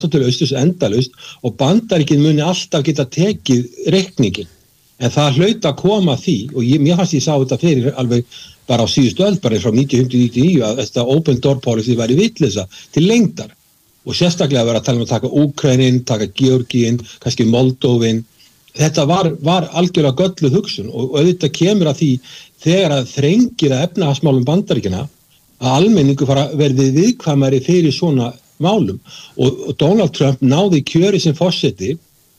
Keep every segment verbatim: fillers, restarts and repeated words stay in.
til austurs endalaust og Bandaríkin muni alltaf geta tekið reikningin. En það hlaut að koma því og ég, mér fannst ég sá þetta fyrir alveg bara á síðustu öld, bara frá nítján hundruð níutíu og níu að þetta open door policy væri vitleysa til lengdar og sérstaklega verið að tala um að taka Úkraínu, taka Georgíu, kannski Moldóvin. Þetta var, var algjörlega gölluð hugsun og, og auðvitað kemur að því þegar að þrengir að efnahagsmálum Bandaríkjanna að almenningu fara verði viðkvæmari fyrir svona málum og, og Donald Trump náði kjöri sem forseti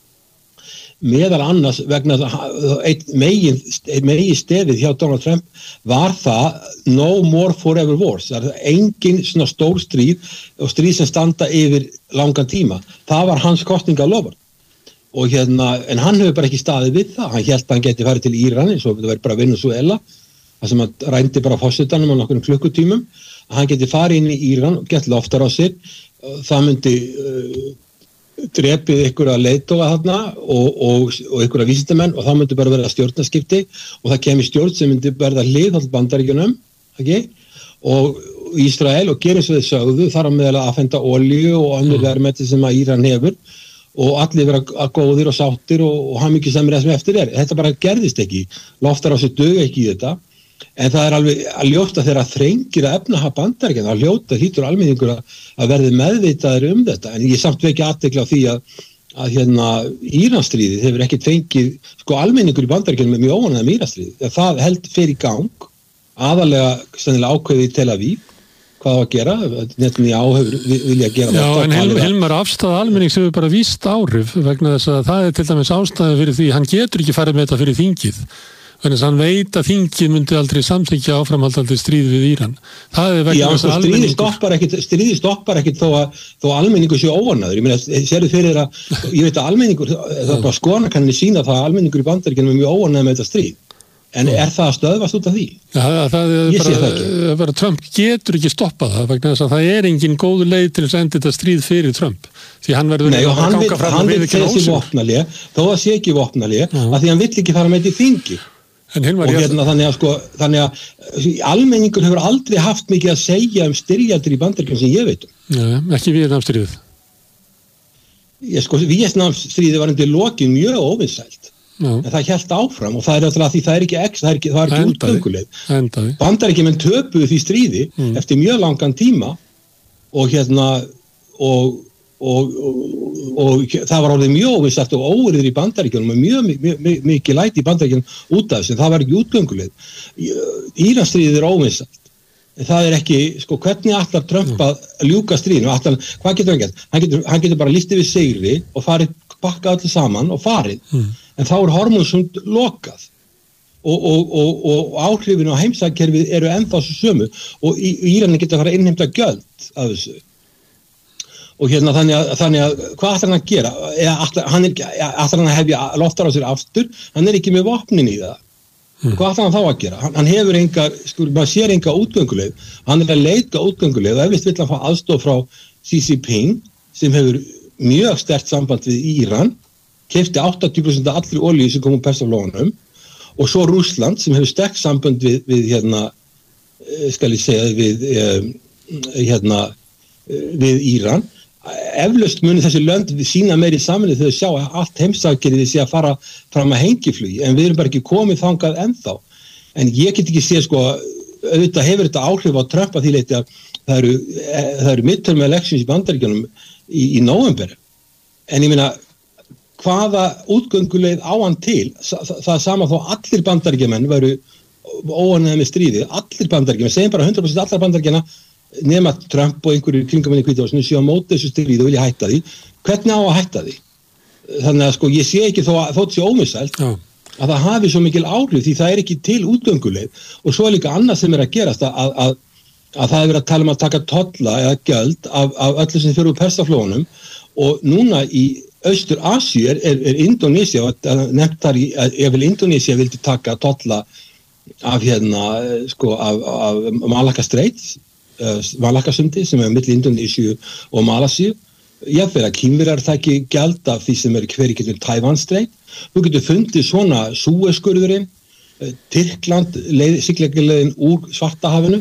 meðal annars vegna eitt megin, megin stefið hjá Donald Trump var það no more forever wars, það er engin svona stór stríð og stríð sem standa yfir langan tíma, það var hans kosningaloforð og hérna, en hann hefur bara ekki staðið við það, hann hélt að hann geti farið til Íran eins og það verið bara Venezuela það sem hann rændi bara fórsetanum á nokkrum klukkutímum, að hann geti farið inn í Íran og gett loftar á sig, það myndi uh, drepið einhverja leiðtoga þarna og, og, og einhverja vísindamenn og það myndi bara verða stjórnarskipti og það kemur stjórn sem myndi verða hliðhald Bandaríkjunum okay? og Ísrael og gerir svo þau sögðu þar á meðal að afhenda olíu og önnur verðmæti sem að Íran hefur og allir vera góðir og sáttir og, og hann mikið semur það sem eftir er. Þetta bara gerðist ekki, loftar á sig duga ekki í þetta en það er alveg að ljóta þegar þrengir að efnahaga Bandaríkjanna, að ljóta hlýtur almenningur að, að verði meðvitaðir um þetta en ég samt vekja athygli á því að, að hérna Íransstríðið hefur ekki fengið, sko almenningur í Bandaríkjunum er mjög óánægður með Íransstríðið, það held fer í gang, aðalega sennilega ákveðið í Tel Aviv, hvað á að gera, Netanyahu hefur vilja að gera Já, en Hel, Hilmar afstæða almennings hefur bara víst áhrif vegna þess að það er til dæmis ástæða fyrir því, hann getur ekki farið með þetta fyrir þingið Þannig að hann veit að þingið myndi aldrei samþykkja áframhaldandi stríð við Íran. Það er vegna þess að almenningur... Já, stoppar ekkit, stríði stoppar ekkit þó að, þó að almenningur séu óánægður. Ég meina, sérðu fyrir að, ég veit að almenningur, það er bara skoðanakannir sína það að almenningur í Bandaríkjunum er mjög óánægður með þetta stríð. En er það að stöðvast út af því? Já, það er ég bara, það bara Trump getur ekki stoppað það vegna þess að það er engin góð leið til þess að enda þetta stríð fyrir Trump. Því hann verður Nei, að hann ganga fram hann og vill þessi vopnahlé, þó að sé ekki vopnahlé, að því hann vill ekki fara með þetta í þingi. En Hilmar, og hérna þannig að sko þannig að almenningur hefur aldrei haft mikið að segja um styrjaldir í Bandaríkjunum sem ég veit um. Nei, ekki Víetnamstríðið. Ég sko Víetnamstríðið var undir lokin mjög óvinsælt. En það hélt áfram og það er alltaf því það er ekki X, það er ekki, það er ekki útgönguleið. Bandaríkjamenn töpuðu því stríði mm. eftir mjög langan tíma og hérna og Og, og, og það var orðið mjög óvissagt og óriður í Bandaríkjunum og mjög, mjög, mjög mikið læti í Bandaríkjunum út af þess en það var ekki útgönguleið. Íransstríðið er óvissagt en það er ekki, sko, hvernig ætlar Trump að ljúka stríðinu, ætlar, hvað getur hann gert? Hann getur, hann getur bara lýst yfir sigri og farið, bakka allir saman og farið mm. en þá er Hormuzsund lokað og, og, og, og áhrifinu á heimsækkerfið eru ennþá svo sömu og Íranin getur að fara að innheimta gjöld af þessu. Og hérna þannig að, þannig að hvað ætlar hann að gera? Eða ætlar hann, hann að hefja loftar á sér aftur? Hann er ekki með vopnin í það. Mm. Hvað ætlar hann þá að gera? Hann, hann hefur enga, sko, maður sér enga útgönguleið. Hann er að leita útgönguleið og eflust vill hann fá aðstoð frá Xi Jinping sem hefur mjög sterkt samband við Íran, keypti áttatíu prósent af allri olíu sem kom úr Persaflóanum og svo Rússland sem hefur sterkt samband við, við hérna, skal ég segja, við eh, hérna, við Íran. Eflaust muni þessi lönd sína meiri saminni þegar þau sjá að allt heimsækjariði sé að fara fram að hengiflugi en við erum bara ekki komið þangað ennþá en ég get ekki séð sko auðvitað hefur þetta áhrif á Trump að því leyti að það eru, það eru midterm elections í Bandaríkjunum í, í nóvember en ég meina hvaða útgönguleið á hann til það, það sama þó allir Bandaríkjamenn væru óánægðir með stríðið allir Bandaríkjamenn, segjum bara hundrað prósent allar Bandaríkjana nema Trump og einhverjir kringamenn í Hvíta húsinu séu á móti þessu stríði og vilja hætta því hvernig á að hætta því þannig að sko ég sé ekki þó að þótt sé ómissælt Já. að það hafi svo mikil áhrif því það er ekki til útgönguleið og svo er líka annað sem er að gerast að, að, að, að það er verið að tala um að taka tolla eða gjöld af, af öllu sem fyrir úr Persaflóanum og núna í Austur-Asíu er, er, er Indónesía nefnt þar í ef vel Indónesía vildi taka tolla af hérna sko af, af Malacca Straits Malakasundi sem er milli Indónesíu og Malasíu jafnvel að Kínverjar taki gjald af því sem er hvergi getur Tævanstreit þú getur fundið svona Súesskurðurinn Tyrkland siglingaleiðin úr Svartahafinu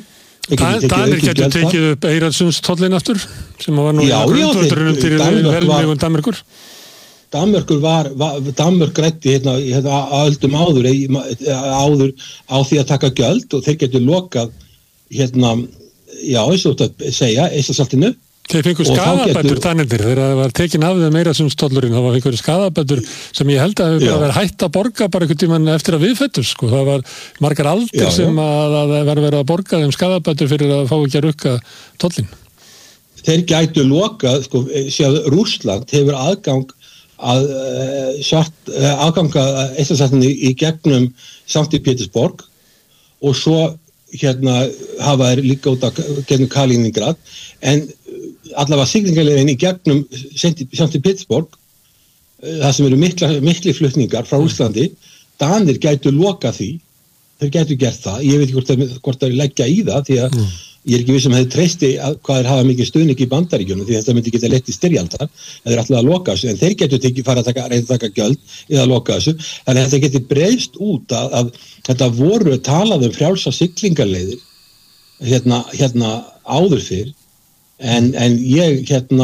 Danir getur tekið upp Eyrarsundstóllinn aftur sem var nú grundvöldurinn til velmegun Danmerkur. Danmörkur var, var Danmörk græddi hérna, hérna öldum áður, áður á því að taka gjöld og þeir getur lokað hérna, já, eins og þetta segja, Eystrasaltinu. Þeir fengur skaðabætur Danirnir, þegar það var tekin af þeim Eyrarsundstóllurinn, það var einhverju skaðabætur sem ég held að hefur bara verið hætt að borga bara einhvern tímann eftir að við fættum, sko. Það var margar aldir já, sem að, að verið verið að borga þeim skaðabætur fyrir að fá ekki að rukka tollinn. Þeir gætu lokað, sko, séð Rússland hefur aðgang að svart aðganga Eystrasaltinu í gegnum Sankt Pétursborg og svo hérna hafa þeir líka út af gegnum Kaliningrad en allavega siglingaleiðin í gegnum Sankt Pétursborg það sem eru mikla, mikli flutningar frá Rússlandi, Danir gætu lokað því, þeir gætu gert það ég veit ekki hvort þeir, hvort þeir leggja í það því að mm. Ég er ekki viss um að þeir treysti að hvað þeir hafa mikið stuðning í Bandaríkjunum því þetta myndi geta leitt í styrjaldar eða þeir ætla að loka þessu en þeir getur tekið fara að taka, reyna að taka gjöld eða loka þessu þannig að þetta getur breiðst út að, að þetta voru talað um frjálsa siglingarleiðir hérna, hérna áður fyrr en, en ég hérna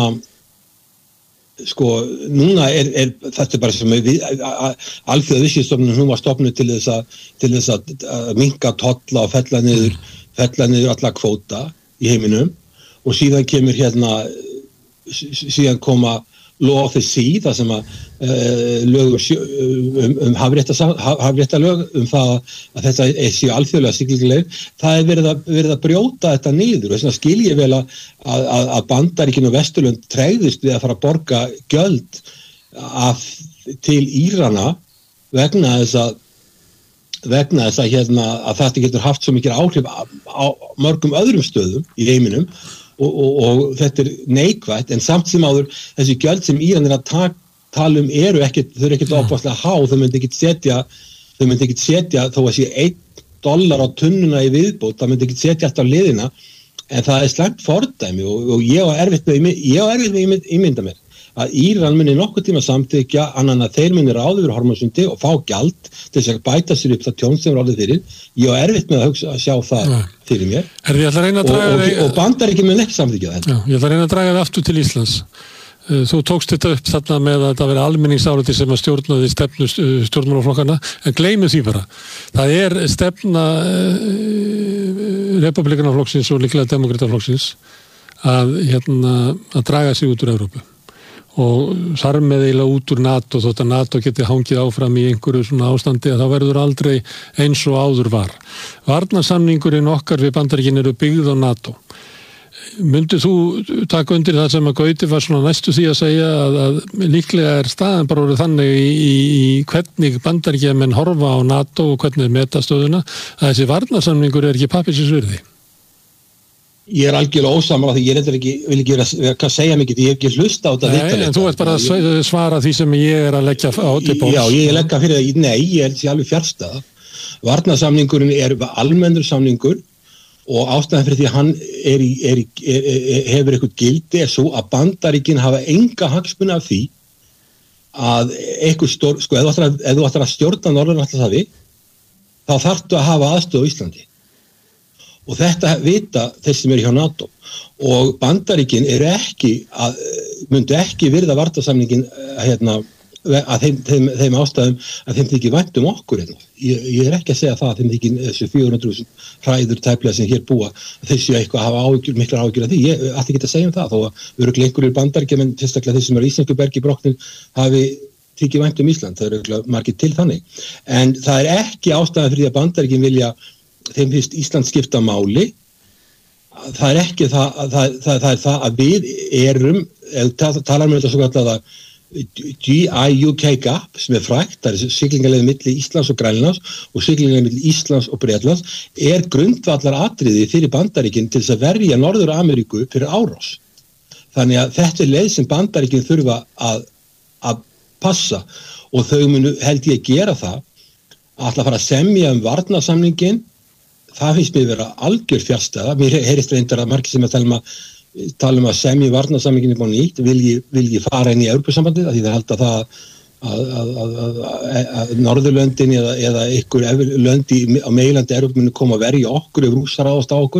sko núna er, er þetta bara sem við alþjóðaviðskiptastofnunin hún var stofnuð til þess að til þess að, að minnka tolla og fella niður fella niður alla kvóta í heiminum og síðan kemur hérna síðan koma law of the sea það sem að uh, lög um, um hafréttarlög um það að þetta er séu alþjóðlega siglingarleið það er verið að, verið að brjóta þetta niður og þess vegna skil ég vel að, að, að Bandaríkin og Vesturlönd tregðist við að fara að borga gjöld af, til Írana vegna þess að vegna þess að, hérna, að þetta getur haft svo mikið áhrif á, á mörgum öðrum stöðum í heiminum og, og, og þetta er neikvætt en samt sem áður þessi gjöld sem Íran er að ta- tala um eru ekkit, þau eru ekkit opaslega há, þau myndi ekkit setja þau myndi ekkit setja þó að sé einn dollar á tunnuna í viðbót, það myndi ekkit setja alltaf liðina en það er slæmt fordæmi og, og ég á erfitt með ég á erfitt með ímynda mér að Íran muni nokkuð tíma samþykja annan að þeir muni ráða yfir Hormúzsundi og fá gjald til þess að bæta sér upp það tjón sem er orðið fyrir. Ég á erfitt með að, hugsa, að sjá það ja. Fyrir mér. Herði, ég ætla að reyna að draga og, og, og Bandaríkin mun ekki samþykja þetta. Já, ég ætla að reyna að draga það aftur til Íslands. Þú tókst þetta upp þarna með að þetta veri almenningsáliti sem að stjórnaði stefnu stjórnmálaflokkana, en gleymu því bara. Það er stefna Republikanaflokksins og líklega Demokrataflokksins að, hérna, að draga sig út úr Evrópu. Og þar með eiginlega út úr NATO þótt að NATO geti hangið áfram í einhverju svona ástandi að það verður aldrei eins og áður var. Varnarsamningurinn okkar við Bandaríkin eru byggð á NATO. Myndið þú taka undir það sem að Gauti var svona næstu því að segja að, að líklega er staðan bara orðið þannig í, í, í hvernig Bandaríkjamenn horfa á NATO og hvernig er metastöðuna að þessi varnarsamningur er ekki pappírsins virði? Ég er algjörlega ósammála því ég ekki, vil ekki vera að segja mikið því ég hef ekki hlusta á þetta Nei, en þú ert bara að svara því sem ég er að leggja á til bóks. Já, ég er leggja fyrir það, nei, ég er því alveg fjárstæða. Varnarsamningurinn er almennur samningur og ástæðan fyrir því að hann er í, er í, er, er, hefur eitthvað gildi er svo að Bandaríkin hafa enga hagsmuni af því að eitthvað stór, sko, ef þú ætlar að stjórna Norður-Atlantshafi þá þarftu að hafa aðstöð á Íslandi. Og þetta vita þeir sem eru hjá NATO og Bandaríkin eru ekki að, myndu ekki virða varnarsamningin hérna, að þeim, þeim, þeim ástæðum að þeim þykir vænt um okkur hérna. Ég, ég er ekki að segja það að þeim þykir þessu fjögur hundruð þúsund hræður tæplega sem hér búa þessi eitthvað hafa áhyggjur, miklar áhyggjur af því. Ég ætti ekki að segja um það þó að örugglega einhverjir Bandaríkjamenn, sérstaklega þeir sem eru íslensku bergi brotnir hafi þykir vænt um Ísland. Það eru örugglega margir til þannig. En það er ekki ástæðan fyrir því að Bandaríkin vilja þeim finnst Ísland skipta máli það er ekki það, það, það, það er það að við erum eða talar með þetta svo kallega G I U K Gap sem er frægt, það er siglingarleiðin milli Íslands og Grænlands og siglingarleiðin milli Íslands og Bretlands er grundvallar atriði fyrir Bandaríkin til þess að verja Norður-Ameríku fyrir árás þannig að þetta er leið sem Bandaríkin þurfa að, að passa og þau munu held ég að gera það að ætla að fara að semja um varnarsamningin það finnst mér vera algjör fjárstæða. Mér heyrist reyndar að margir sem að tala um að, tala um að semja varnarsamningin upp á nýtt vilji, vilji fara inn í Evrópusambandið því það held að það að, að, að, að, að Norðurlöndin eða, eða ykkur lönd í, á meginlandi Evrópu muni koma að verja okkur ef Rússar ráðast á okkur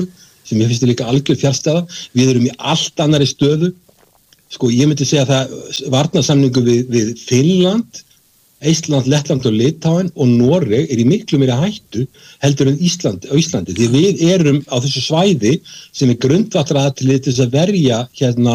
sem ég finnst líka algjör fjarstæða. Við erum í allt annari stöðu. Sko, ég myndi segja að það varnarsamningu við, við Finnland, Eistland, Lettland og Litáen og Noreg er í miklu meira hættu heldur en Ísland, á Íslandi. Því við erum á þessu svæði sem er grundvallaratriði til þess að verja hérna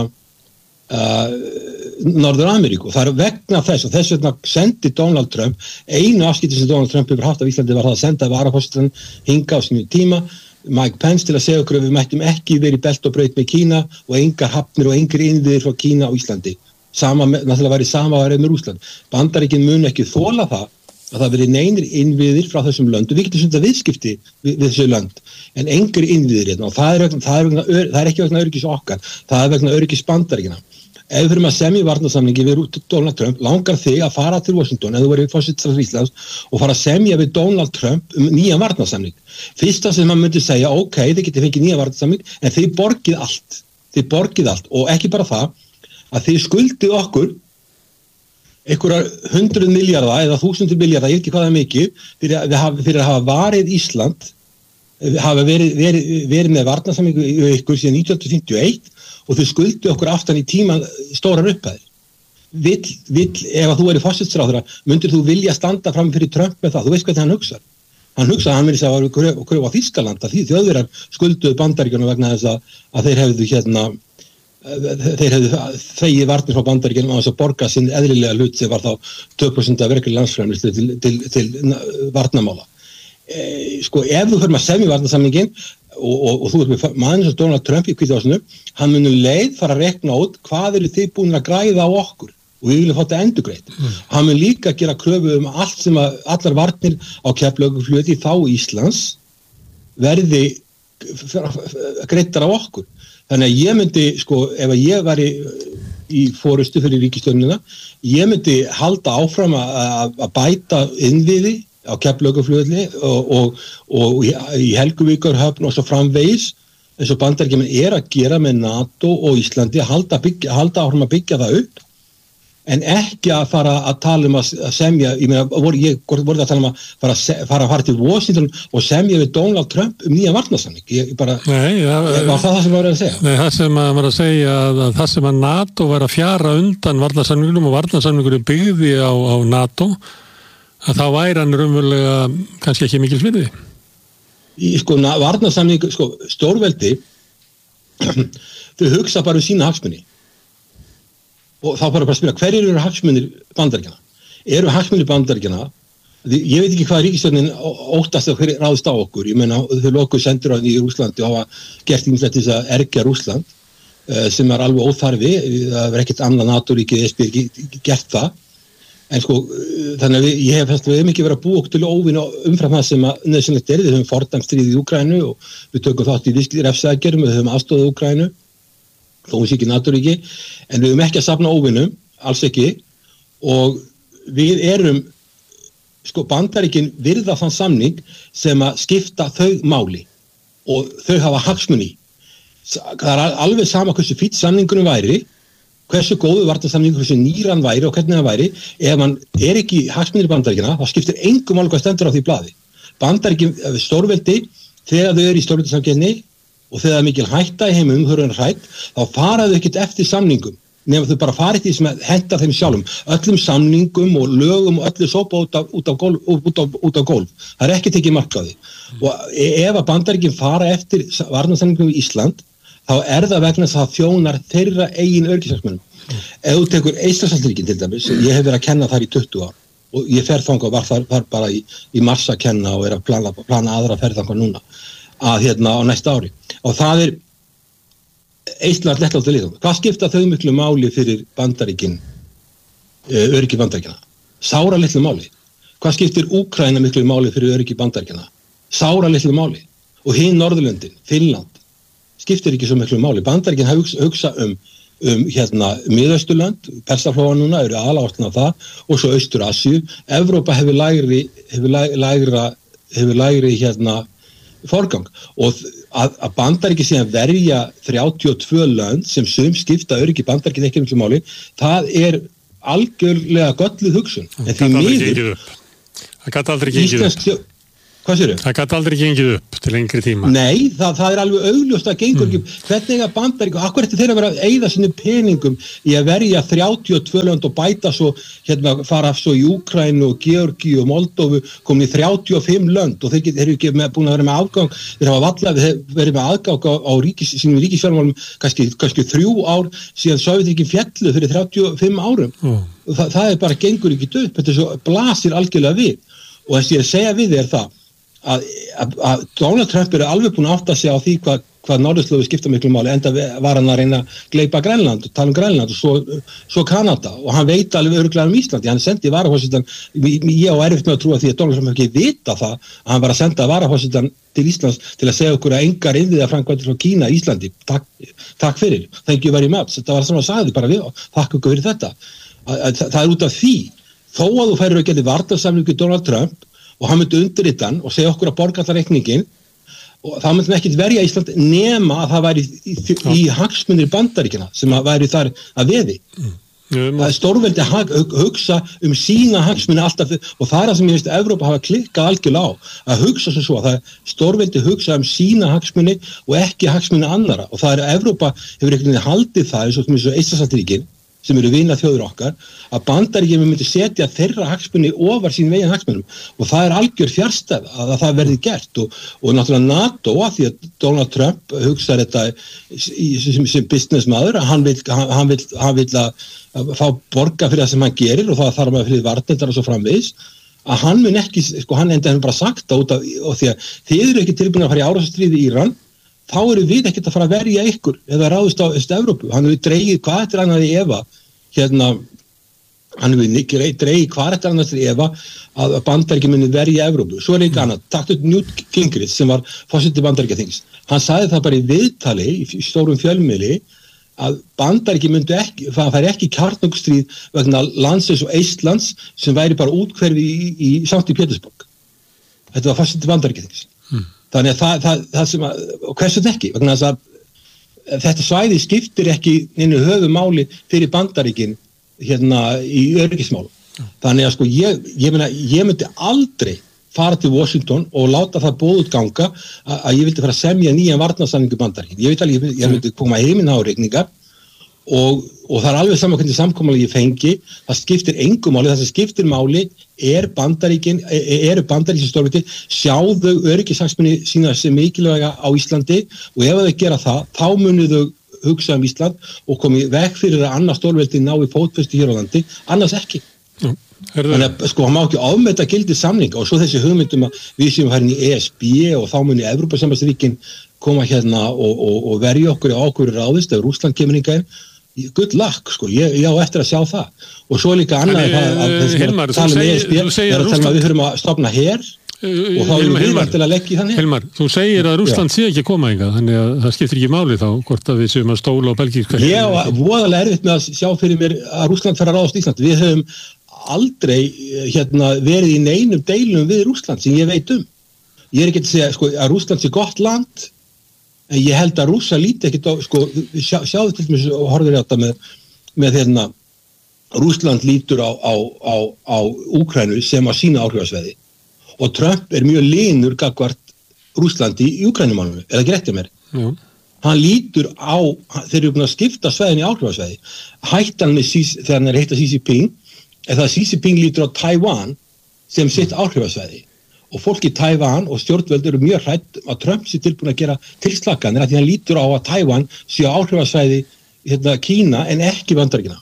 uh, Norður-Ameríku. Það er vegna þess og þess vegna sendi Donald Trump, einu afskipti sem Donald Trump hefur haft af Íslandi var það að senda varaforsetann hinga á sínum tíma, Mike Pence, til að segja okkur að við mættum ekki verið í belt og braut með Kína og engar hafnir og engir innviðir frá Kína á Íslandi. Sama, náttúrulega væri sama værið með Rússland. Bandaríkin mun ekki þola það að það veri neinir innviðir frá þessum löndum. Við getum stundað viðskipti við, við þessu lönd, en engir innviðir hérna og það er, vegna, það, er vegna, það er ekki vegna öryggis okkar, það er vegna öryggis Bandaríkina. Ef við erum að semja varnarsamningi við Donald Trump, langar þig að fara til Washington, ef þú verið forsætisráðherra Íslands, og fara að semja við Donald Trump um nýja varnarsamning. Fyrsta sem maður myndi segja, ok, þið getið fengið nýja varnarsamning, en þið borgið allt. Þið borgið allt og ekki bara það, að þið skuldið okkur einhverjar hundruð milljarða eða þúsundir milljarða, ég veit ekki hvað það er mikið, fyrir að, hafa, fyrir að hafa varið Ísland, hafa verið, verið, verið með varnarsamningu í ykkur síðan nítján hundruð fimmtíu og eitt og þau skuldið okkur aftan í tíman stórar upphæðir. Vill, vill, ef að þú er í forsætisráðherra, myndir þú vilja standa fram fyrir Trump með það, þú veist hvað hann hugsar. Hann hugsaði að hann verið að vera kröfu á Þýskaland, að því Þjóðverjar skulduðu Bandaríkjunum vegna þess að, að þeir hefðu hérna þeir hefðu þegið varnir frá Bandaríkjunum á þess að borga sinn eðlilega hlut sem var þá tvö prósent af verkefni landsframleiðslu til, til, til, til varnarmála. E, sko, ef þú fyrir að semja varnarsamningin og, og, og þú ert með maður sem Donald Trump í Hvíta húsinu, hann munur leið fara að rekna út hvað eru þið búin að græða á okkur og við viljum fá þetta endurgreitt. Mm. Hann mun líka gera kröfu um allt sem að allar varnir á Keflavíkurflugvelli þá Íslands verði greiddar á okkur. Þannig að ég myndi, sko, ef ég væri í forystu fyrir ríkisstjórnina, ég myndi halda áfram að, að bæta innviði á Keflavíkurflugvelli og, og, og í Helguvíkurhöfn og svo framvegis, eins og Bandaríkjamenn er að gera með NATO og Íslandi, halda, byggja, halda áfram að byggja það upp, en ekki að fara að tala um að semja, ég meina, voru, ég voru að tala um að fara að fara, fara til Washington og semja við Donald Trump um nýja varnarsamning. Ég bara, Nei, ja, var það það sem var að segja? Nei, það sem að var að segja að, að það sem að NATO var að fjara undan varnarsamningunum og varnarsamningunum byggði á, á NATO, að þá væri hann raunverulega kannski ekki mikil sviði. Í sko, varnarsamning, sko, stórveldi, þau hugsa bara um sína hagsmuni. Og þá bara bara að spyrja, hverjir eru hagsmunir Bandaríkjanna? Eru hagsmunir Bandaríkjanna? Ég veit ekki hvað ríkisstjórnin óttast að hverju ráðist á okkur. Ég meina, þau lokuðu sendiráðin í Rússlandi og hafa gert ýmislegt til þess að ergja Rússland, sem er alveg óþarfi. Það er ekkert annað NATO-ríki E S B gert það. En sko, þannig að við, ég hef fannst við hefum ekki verið að búa okkur til óvinn umfram það sem að nauðsynlegt er. Við höfum fordæmt stríðið í Úkraínu og við tökum þátt í refsiaðgerðum, við höfum aðstoðað Úkraínu. Þó hún sé ekki NATO-ríki, en við erum ekki að safna óvinnum, alls ekki, og við erum, sko, Bandaríkin virða þann samning sem að skipta þau máli og þau hafa hagsmuni. Það er alveg sama hversu fýtt samningunum væri, hversu góðu varnarsamningur, hversu nýran væri og hvernig það væri, ef man er ekki hagsmunir Bandaríkina, þá skiptir engum máli hvað stendur á því blaði. Bandaríkin, stórveldi, þegar þau eru í stórveldisamkeppni, og þegar það er mikil hætta í heimum, þau eru hrætt, þá faraðu ekkert eftir samningum, nema þau bara farið því sem henda þeim sjálfum. Öllum samningum og lögum og öllu sópa út af, út af, gólf, út af, út af gólf. Það er ekki tekið mark á því. Mm. Og ef að Bandaríkin fara eftir varnarsamningum í Ísland, þá er það vegna þess að þjónar þeirra eigin öryggishagsmunum. Mm. Ef þú tekur Eystrasaltsríkin til dæmis, ég hef verið að kenna þar í tuttugu ár, og ég fer þangað og var þar, þar bara í, í mars að kenna og er að plana, plana aðra ferð þangað núna. Að hérna á næsta ári. Og það er Eistland, Lettland og Litáen. Hvað skipta þau miklu máli fyrir Bandaríkin, öryggi Bandaríkjanna? Sára litlu máli. Hvað skiptir Úkraína miklu máli fyrir öryggi Bandaríkjanna? Sára litlu máli. Og hinn Norðurlöndin, Finnland, skiptir ekki svo miklu máli. Bandaríkin hugsa, hugsa um, um hérna Miðausturlönd, Persaflóa núna eru aðaláttuna það, og svo Austur-Asíu. Evrópa hefur lægri, hefur lægra, hefur lægri hérna forgang og að, að Bandaríki síðan verja þrjátíu og tvö lönd sem sum skipta öryggi Bandaríkin ekki miklu máli, það er algjörlega gölluð hugsun. En því miður það gæti aldrei gengið upp. Hvað séru? Það gæti aldrei gengið upp til lengri tíma. Nei, það, það er alveg augljóst að gengur mm. ekki. Hvernig að Bandaríkin, akkur eftir þeirra að vera að eyða sinni peningum í að verja þrjátíu og tvö lönd og bæta svo, hérna fara svo í Úkraínu og Georgíu og Moldóvu, komin í þrjátíu og fimm lönd og þeir get, eru ekki með, búin að vera með afgang, þeir hafa valla verið með aðgang á, á ríkis, sínum ríkisfjármálum kannski, kannski þrjú ár síðan Sovétríkin féllu fyrir þrjátíu og fimm árum. Mm. Það, það er bara gengur ekki upp, þetta er svo blasir algjörlega við og þess ég að segja við er það Að, að, að Donald Trump eru alveg búin að átta sig á því hvað, hvað norðurslóðir skipta miklu máli enda var hann að reyna að gleypa Grænland og tala um Grænland og svo, svo Kanada og hann veit alveg örugglega um Íslandi, hann sendi varaforsetann, ég á erfitt með að trúa því að Donald Trump ekki vita það að hann var að senda varaforsetann til Íslands til að segja okkur að engar innviða framkvæmdir frá Kína í Íslandi, takk, takk fyrir thank you very much, þetta var það sem hann sagði bara við, takk okkur fyrir þetta að, að, það, það er út af því, þó að þú færir að geta varnarsamningu Donald Trump og hann myndi undirrita hann og segja okkur að borga allar reikningin og það myndi ekki verja Ísland nema að það væri í, í, í hagsmunir Bandaríkjanna sem að væri þar að veði. Mm. Það er stórveldi að hugsa um sína hagsmuni alltaf og það er það sem ég veist að Evrópa hafa klikkað algjörlega á að hugsa svo svo að það er stórveldi hugsa um sína hagsmuni og ekki hagsmuni annara og það er að Evrópa hefur einhvern veginn haldið það eins og eins og Eystrasaltsríkin sem eru vina þjóður okkar, að Bandaríkjunum myndi setja þeirra hagsmunni ofar sín veginn hagsmunum og það er algjör fjárstæð að það verði gert og, og náttúrulega NATO að því að Donald Trump hugsaði þetta sem, sem businessmaður að hann vil, hann, hann vil, hann vil að, að fá borga fyrir það sem hann gerir og það þarf að fyrir varnendar og svo framvegis að hann mun ekki, sko hann enda hann bara sagt það út af og því að þið eru ekki tilbúin að fara í árásarstríð í Íran þá eru við ekkert að fara að verja ykkur eða ráðist á Evrópu. Hann hefur dreigið hvað eftir annað í Eva hérna, hann hefur dreigið hvað eftir annað í Eva að Bandaríkjunum muni verja Evrópu. Svo er líka annað, takt upp Newt Gingrich sem var forseti Bandaríkjaþings. Hann sagði það bara í viðtali í stórum fjölmiðli að Bandaríkjunum myndi ekki, það færi ekki kjarnorkustríð vegna landsins og Eistlands sem væri bara útkverfi í, í, í samt í Pétursborg. Þetta var forseti Bandaríkjaþings. Hmm. Þannig að það, það, það sem að, og hversu ekki, vegna þess að þetta svæði skiptir ekki einu höfumáli fyrir Bandaríkin hérna í öryggismálum. Ja. Þannig að sko ég, ég meina, ég myndi aldrei fara til Washington og láta það bóð út ganga að, að ég vildi fara að semja nýjan varnarsamning Bandaríkin. Ég veit alveg, ég myndi koma heiminn á reikningar og, og það er alveg saman hvernig samkomulag ég fengi, það skiptir engum máli, það sem skiptir máli er Bandaríkin, eru Bandaríkin stórviti, sjáðu öryggishagsmuni sína sem mikilvæga á Íslandi og ef þau gera það, þá munu þau hugsa um Ísland og komi veg fyrir að annars stórveldi ná í fótfestu hér á landi, annars ekki. Já, þannig að sko, hann má ekki ofmeta gildi samninga og svo þessi hugmyndum að við séum farin í E S B og þá muni Evrópusambandsríkin koma hérna og, og, og verja okkur á okkur ráðist ef Rússland kemur hingað good luck, sko, ég, ég á eftir að sjá það og svo líka annað en, að, að þessi Hilmar, að tala um E S B er að tala um að við höfum að stofna her og þá erum við til að leggja í þannig. Hilmar, þú segir að Rússland sé ekki að koma hingað, þannig að það skiptir ekki máli þá hvort að við séum að stóla á belgíska. Ég á voðalega erfitt með að sjá fyrir mér að Rússland fer að ráðast Ísland. Við höfum aldrei hérna, verið í neinum deilum við Rússland sem ég veit um. Ég er ekki að segja sko, að Rússland sé gott land en ég held að Rússa líti ekkit á, sko, sjá, sjáðu til dæmis og horfir á þetta með, með hérna, Rússland lítur á, á, á, á Úkraínu sem á sína áhrifasvæði og Trump er mjög linur gagnvart Rússlandi í Úkraínumálunum, er það ekki rétt hjá mér? Já. Hann lítur á, þeir eru búin að skipta svæðin í áhrifasvæði, hættan með Xi, þegar hann er heita Xi Jinping, er það að Xi Jinping lítur á Taiwan sem sitt áhrifasvæði. Og fólk í Taiwan og stjórnvöld eru mjög hrætt að Trump sé tilbúin að gera tilslakanir að því hann lítur á að Taiwan sé áhrifasvæði hérna, Kína en ekki Bandaríkjana.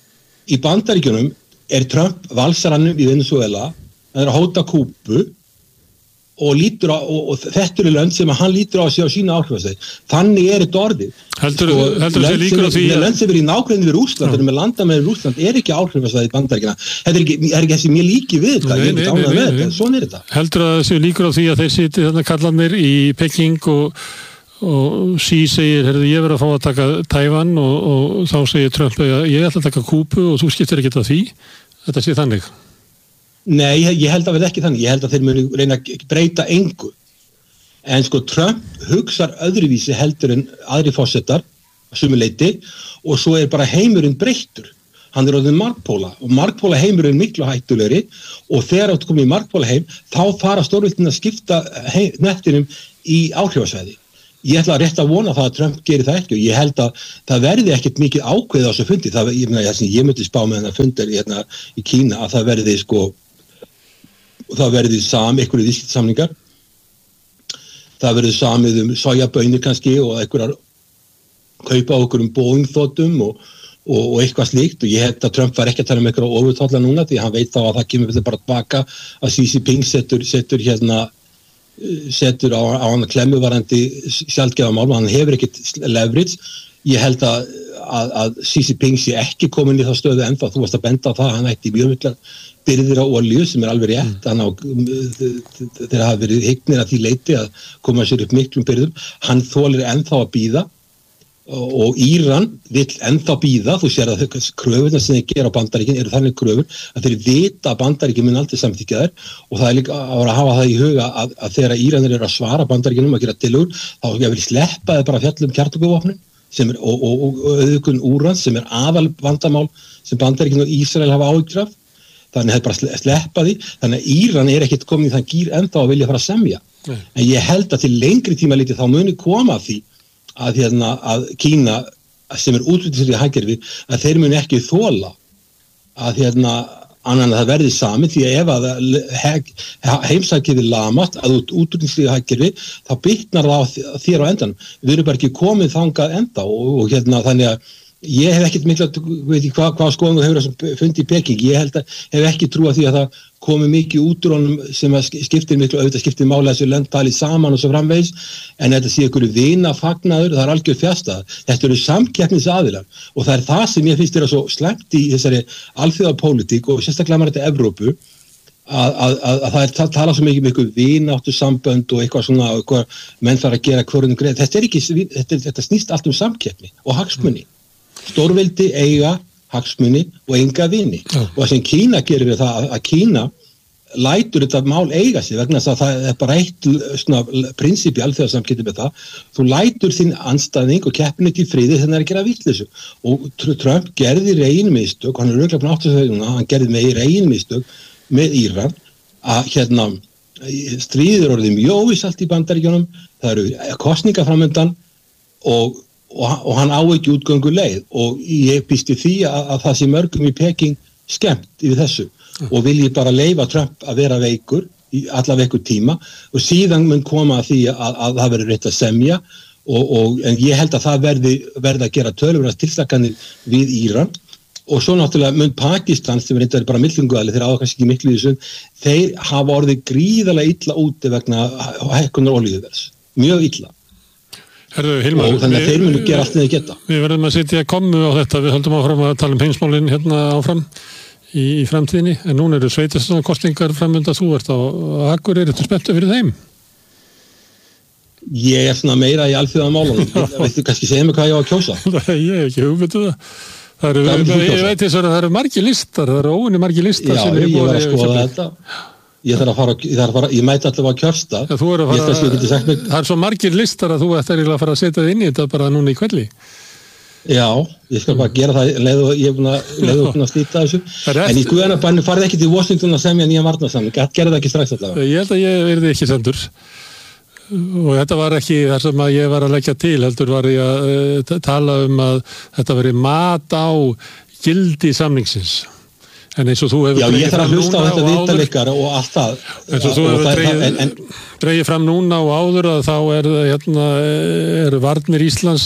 Í Bandaríkjunum er Trump valsarannum í Venezuela, hann er að hóta Kúbu og, lítur á, og, og þetta eru lönd sem hann lítur á að sé á sína áhrifasvæði. Þannig er þetta orðið. Heldur þú sko, líkur á því að... Lönd sem er í nágrenni við Rússland, þeir eru með landamæri Rússland, er ekki áhrifasvæði Bandaríkjana. Þetta er ekki, er ekki þessi mjög líki við þetta, ég er ekki ánað með þetta, svona er þetta. Heldur þú að þessi líkur á því að þeir siti þarna kallanir í Peking og, og Xi segir, herðu, ég verð að fá að taka Taiwan og, og þá segir Trump að ég ætla að taka Kúbu og þú skiptir ekki þetta því. Þetta sé þannig. Nei, ég held að verði ekki þannig. Ég held að þeir muni reyna að breyta engu. En sko Trump hugsar öðruvísi heldur en aðri forsetar að sumu leyti og svo er bara heimurinn breyttur. hann er orðinn margpóla og margpóla heimur er miklu hættulegri og þegar þú komið í margpóla heim þá fara stórveldin að skipta hnettinum í áhrifasvæði. Ég ætla að rétt að vona það að Trump gerir það ekki og ég held að það verði ekkert mikið ákveðið á þessu fundi. Það, ég meina, ég, ég myndi spá með þennan fundir hérna í Kína að það verði sko, það verði sam, einhverju viðskiptasamningar. Það verði samið um sojabönir kannski og einhverjar kaupa okkur um Boeing-þotum og, og, og eitthvað slíkt og ég held að Trump var ekki að tala um einhverja ofurtolla núna því hann veit þá að það kemur bara tilbaka að Xi Jinping setur, setur hérna setur á, á hann klemmuvarandi sjaldgæfa mál og hann hefur ekkert leverage. Ég held að, að, að Xi Jinping sé ekki komin í það stöðu ennþá, þú varst að benda á það, hann ætti mjög miklar byrðir á olíu sem er alveg rétt, hann á þeir hafa verið hyggnir að því leiti að koma sér upp miklum byrðum, hann þolir ennþá að bíða og Íran vill ennþá bíða, þú sér að kröfurna sem þeir gera á Bandaríkin eru þannig kröfur að þeir vita að Bandaríkin mun aldrei samþykkja þær og það er líka að hafa það í huga að, að þegar Íranir eru að svara Bandaríkinum að gera tillögur, þá ég vil sleppa þeir bara fjallum kjarnorkuvopnin sem er og, og, og auðvitað úran sem er aðal vandamál sem Bandaríkin og Ísrael hafa áhyggjur af, þannig að bara sleppa því, þannig að Íran er ekkert komin í þann gír ennþá að vilja fara að semja. Nei. En ég held að til lengri tíma litið þá muni koma því að, hérna, að Kína sem er útflutningsríkt hagkerfi að þeir muni ekki þola að hérna, annan að það verði sami því að ef að heimshagkerfi lamast að út útflutningsríkt hagkerfi þá bitnar það á þér á endan. Við erum bara ekki komið þangað enda og, og hérna þannig að ég hef ekkert mikla, veit ég hvað, hvað skoðum þú hefur þessum fundi í Peking, ég held að hef ekki trúað því að það komi mikið út úr honum sem að skiptir miklu, auðvitað skiptir máli að þessu lönd tali saman og svo framvegis, en þetta sé einhverju vinafagnaður, það er algjör fjastað, þetta eru samkeppnisaðilar og það er það sem ég finnst vera svo slæmt í þessari alþjóðapólitík og sérstaklega maður þetta Evrópu, að, að, að, að það er talað svo mikið um einhverju vináttu sambönd og eitthvað svona, eitthvað menn þarf að gera hvorum greið, þetta er ekki, þetta, þetta snýst allt um samkeppni og hagsmuni. Stórveldi eiga hagsmuni og enga vini ja. Og það sem Kína gerir er það að Kína lætur þetta mál eiga sig vegna þess að það er bara eitt svona prinsip í alþjóðasamskipti með það, þú lætur þín andstæðing og keppinu til friði þegar það er að gera vitleysu og Trump gerði reginmistök, hann er raunlega búin átt að segja hann gerði með reginmistök með Íran að hérna stríðir orðið mjög óvissalt í Bandaríkjunum, það eru kosningar framöndan og og hann á ekki útgöngu leið og ég býsti því að, að það sé mörgum í Peking skemmt yfir þessu mm. og vilji bara leyfa Trump að vera veikur í allavega einhver tíma og síðan mun koma að því að, að það verður rétt að semja og, og, en ég held að það verði, verði að gera töluverðast tilslakanir við Íran og svo náttúrulega mun Pakistan sem er eitthvað bara millinguðali þeir áða kannski ekki miklu í þessu, þeir hafa orðið gríðarlega illa úti vegna hækkunar olíuverðs, mjög illa. Herðu, Hilmar, og þannig að þeir munu gera allt niður geta. Við verðum að setja kommu á þetta, við höldum áfram að tala um heimsmálin hérna áfram í, í framtíðinni, en núna eru sveitarstjórnarkosningar framönda, þú ert á Akureyri, ertu spenntur fyrir þeim? Ég er svona meira í alþjóðamálunum, veistu kannski segja mig hvað ég á að kjósa? Nei, ég hef ekki hugmyndu það. Það eru, ég veit þess að það eru margir listar, það eru óunni margir listar. Já, ég var að skoða þetta. Ég þarf að fara, ég þarf að fara, ég mæti allavega að kjörsta. Já, þú er að fara, að það er svo margir listar að þú ættir að fara að setja þið inn í þetta bara núna í kvelli. Já, ég skal bara gera það, leiðu ég er búin að, leiðu búin að slíta þessu. En í guðanabænum farið ekki til Washington að semja nýja varnarsamning, gerði það ekki strax allavega. Ég held að ég verði ekki sendur. Og þetta var ekki þar sem að ég var að leggja til, heldur var ég að uh, tala um að þetta veri mat á gildi samningsins. En eins og þú hefur... Já, ég þarf að hlusta á þetta viðtal og allt það. Eins og þú hefur dreigið, en, en... dreigið fram núna og áður að þá er, hérna, er varnir Íslands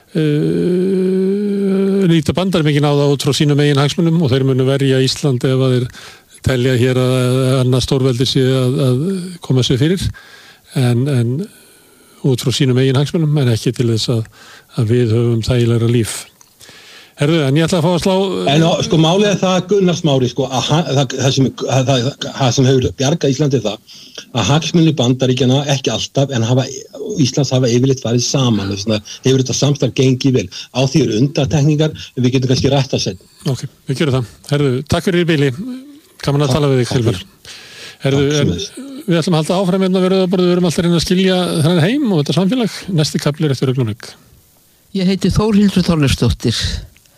uh, nýta bandaríkin á það út frá sínum eigin hagsmunum og þeir munu verja Ísland ef að þeir telja hér að annað stórveldi sé að, að koma sér fyrir en, en út frá sínum eigin hagsmunum en ekki til þess að, að við höfum þægilegra líf. Herðu, en ég ætla að fá að slá... En sko málið er það Gunnar Smári, sko, að það, það, sem, það, það sem hefur bjargað Íslandi það, að hagsmunir Bandaríkjanna ekki alltaf, en hafa, Íslands hafa yfirleitt farið saman, þess að hefur þetta samstarf gengið vel. Á því eru undartekningar, en við getum kannski rætt að setja. Ok, við gerum það. Herðu, takk fyrir í bíli. Gaman að tala við þig, Hilmar. Herðu, en, við ætlum að halda áfram hérna við við erum alltaf reyna að skilja þennan heim og þetta samfélag. Næsti kafli er eftir augnablik. Ég heiti Þórhildur Þorleifsdóttir.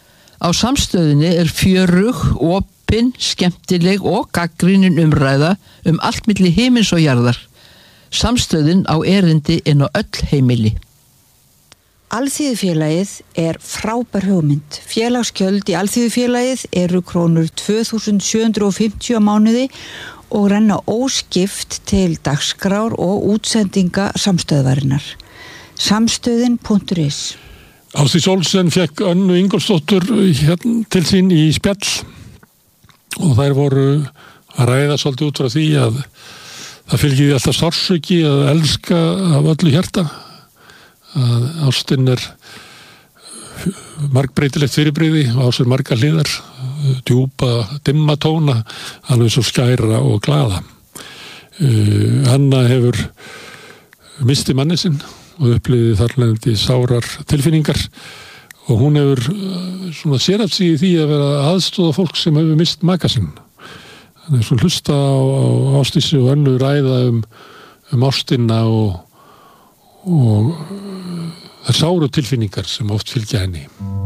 Á Samstöðinni er fjörug, opin, skemmtileg og gagnrýnin umræða um allt milli himins og jarðar. Samstöðin á erindi inn á öll heimili. Alþýðufélagið er frábær hugmynd. Félagsgjöld í Alþýðufélagið eru krónur tvö þúsund sjö hundruð fimmtíu á mánuði og renna óskipt til dagskrár og útsendinga samstöðvarinnar. Samstöðin punktur is. Ásdís Olsen fekk Önnu Ingólfsdóttur hérna til sín í spjall og þær voru að ræða svolítið út frá því að það fylgir því alltaf sársauki að elska af öllu hjarta, að ástin er margbreytilegt fyrirbrigði og á sér margar hliðar, djúpa, dimma tóna, alveg svo skæra og glaða. Uh, Anna hefur misti manni sinn og upplifði þarlendi sárar tilfinningar og hún hefur uh, svona sérhæft sig í því að vera aðstoða fólk sem hefur mist maka sinn. Þannig að svona hlusta á, á Ásdísi og Önnu ræða um, um ástina og, og það sáru tilfinningar sem oft fylgja henni.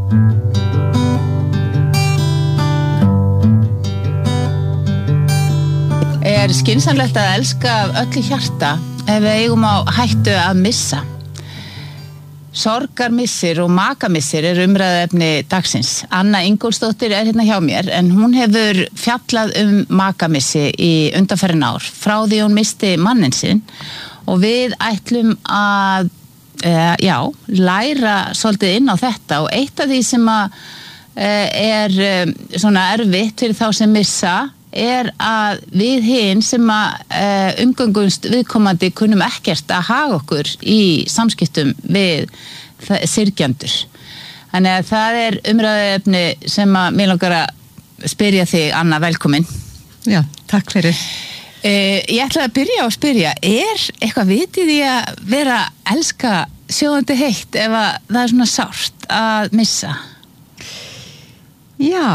Er skynsamlegt að elska af öllu hjarta ef við eigum á hættu að missa? Sorgarmissir og makamissir er umræðuefni dagsins. Anna Ingólfsdóttir er hérna hjá mér en hún hefur fjallað um makamissi í undanfarin ár frá því hún misti mannin sinn og við ætlum að uh, já, læra svolítið inn á þetta og eitt af því sem að, uh, er um, svona erfitt fyrir þá sem missa er að við hinn sem að uh, umgöngumst viðkomandi kunnum ekkert að haga okkur í samskiptum við syrgjandur. Þannig að það er umræðuefni sem að mér langar að spyrja þig, Anna, velkomin. Já, takk fyrir. Uh, ég ætla að byrja á að spyrja, er eitthvað vitið í að vera elska sjóðandi heitt ef að það er svona sárt að missa? Já.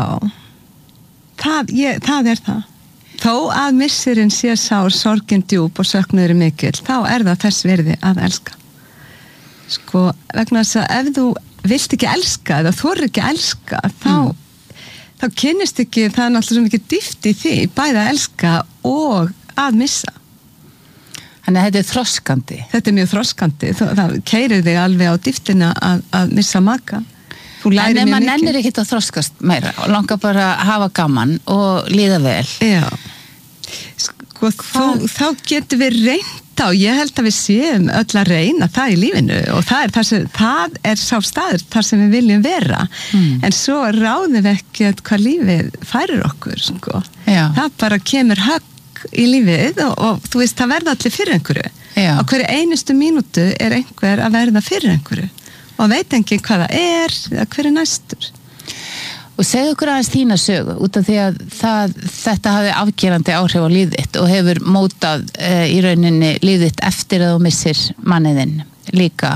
Það, ég, það er það. Þó að missirinn sé sár, sorgin djúp og söknuður mikill, þá er það þess virði að elska. Sko, vegna þess að ef þú vilt ekki elska eða þorir ekki elska, þá, mm. þá kynnist ekki, það er náttúrulega svo mikið dýpt í því, bæði að elska og að missa. Þannig að þetta er þroskandi. Þetta er mjög þroskandi. Það, það keyrir þig alveg á dýptina að, að missa maka. En ef maður nennir ekkert að þroskast meira og langar bara að hafa gaman og líða vel. Já. Sko, þú, þá getur við reynt á, ég held að við séum öll að reyna það í lífinu og það er, það sem, það er sá staður þar sem við viljum vera. Mm. En svo ráðum við ekkert hvað lífið færir okkur. Sko. Það bara kemur högg í lífið og, og þú veist, það verða allir fyrir einhverju. Já. Á hverju einustu mínútu er einhver að verða fyrir einhverju. Og veit ekki hvað það er eða hver er næstur. Og segðu okkur aðeins þína sögu út af því að það, þetta hafi afgerandi áhrif á lífið þitt og hefur mótað uh, í rauninni lífið þitt eftir að þú missir manniðinn líka.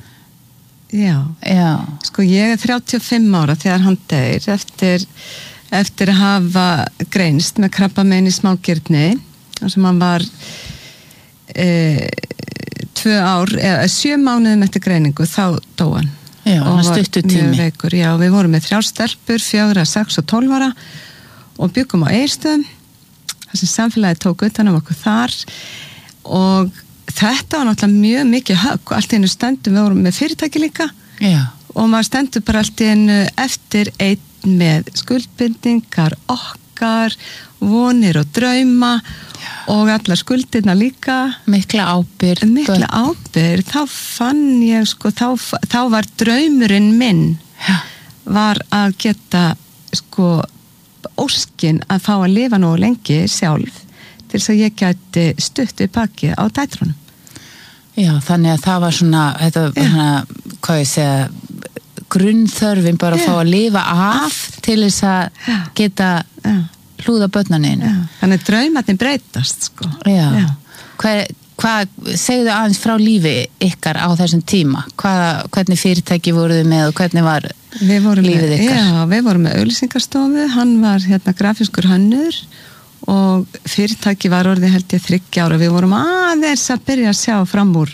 Já. Já. Sko ég er þrjátíu og fimm ára þegar hann deyr eftir, eftir að hafa greinst með krabbamein í smágirni sem hann var e, tvö ár, eða sjö mánuðum eftir greiningu, þá dó hann. Já, hann stuttur tími. Veikur, já, við vorum með þrjár stelpur, fjögra, sex og tólf ára og byggum á Egilsstöðum, þar sem samfélagið tók utan um okkur þar og þetta var náttúrulega mjög mikið högg og allt í einu stendum, við vorum með fyrirtæki líka já. Og maður stendur bara allt í einu eftir einn með skuldbindingar okkar, vonir og drauma og allar skuldirna líka mikla ábyrgð mikla ábyrgð, þá fann ég sko, þá, þá var draumurinn minn ja. Var að geta sko óskin að fá að lifa nógu lengi sjálf til þess að ég gæti stutt við bakið á dætrunum. Já, þannig að það var svona, þetta var svona, hvað ég segja grunnþörfin bara að fá að lifa af, af. Til þess að ja. Geta ja. Hlúða börnuninu. Þannig draumarnir breytast sko. Já. Já. Hvað, hvað, segðu aðeins frá lífi ykkar á þessum tíma? Hvað, hvernig fyrirtæki voruð þið með og hvernig var lífið ykkar? Já, við vorum með auglýsingarstofu, hann var hérna grafískur hönnur og fyrirtæki var orðið held ég þriggja ára. Við vorum aðeins að byrja að sjá fram úr,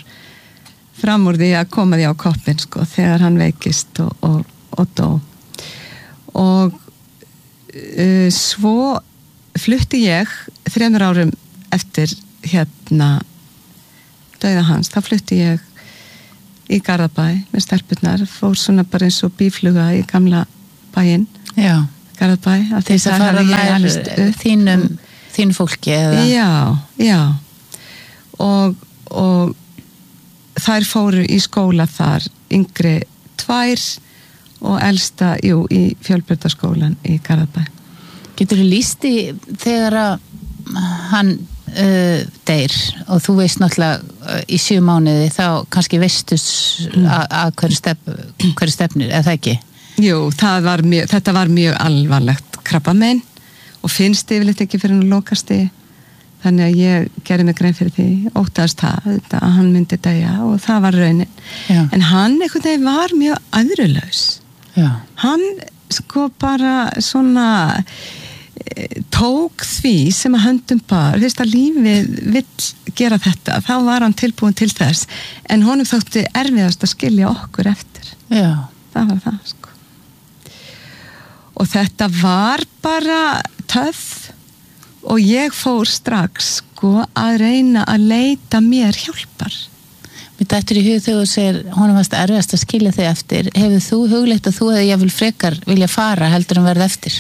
fram úr því að koma því á koppin sko, þegar hann veikist og, og, og dó. og uh, svo flutti ég þremur árum eftir hérna dauða hans, þá flutti ég í Garðabæ með stelpurnar, fór svona bara eins og bífluga í gamla bæinn Garðabæ, af því að fara nær þínum þín fólki eða? Já, já og, og þær fóru í skóla þar, yngri tvær og elsta, jú, í Fjölbrautaskólan í Garðabæ. Getur þú lýst í þegar að hann uh, deyr og þú veist náttúrulega uh, í sjö mánuði þá kannski veistus að hverju stef, hver stefnir, eða það ekki? Jú, það var mjög, þetta var mjög alvarlegt krabbamein og finnst yfirleitt ekki fyrir hann lokasti, þannig að ég gerði mig grein fyrir því, óttaðist það að hann myndi deyja og það var raunin. Já. En hann einhvern veginn var mjög æðrulaus. Já. Hann sko bara svona e, tók því sem að höndum bar, fyrst að lífið vill gera þetta, þá var hann tilbúin til þess, en honum þótti erfiðast að skilja okkur eftir. Já. Það var það sko. Og þetta var bara töff og ég fór strax sko að reyna að leita mér hjálpar. Mér dættur í hug þegar þú segir honum varst erfiðast að skilja þig eftir. Hefur þú hugleitt að þú hefði jafnvel frekar vilja fara heldur en verða eftir?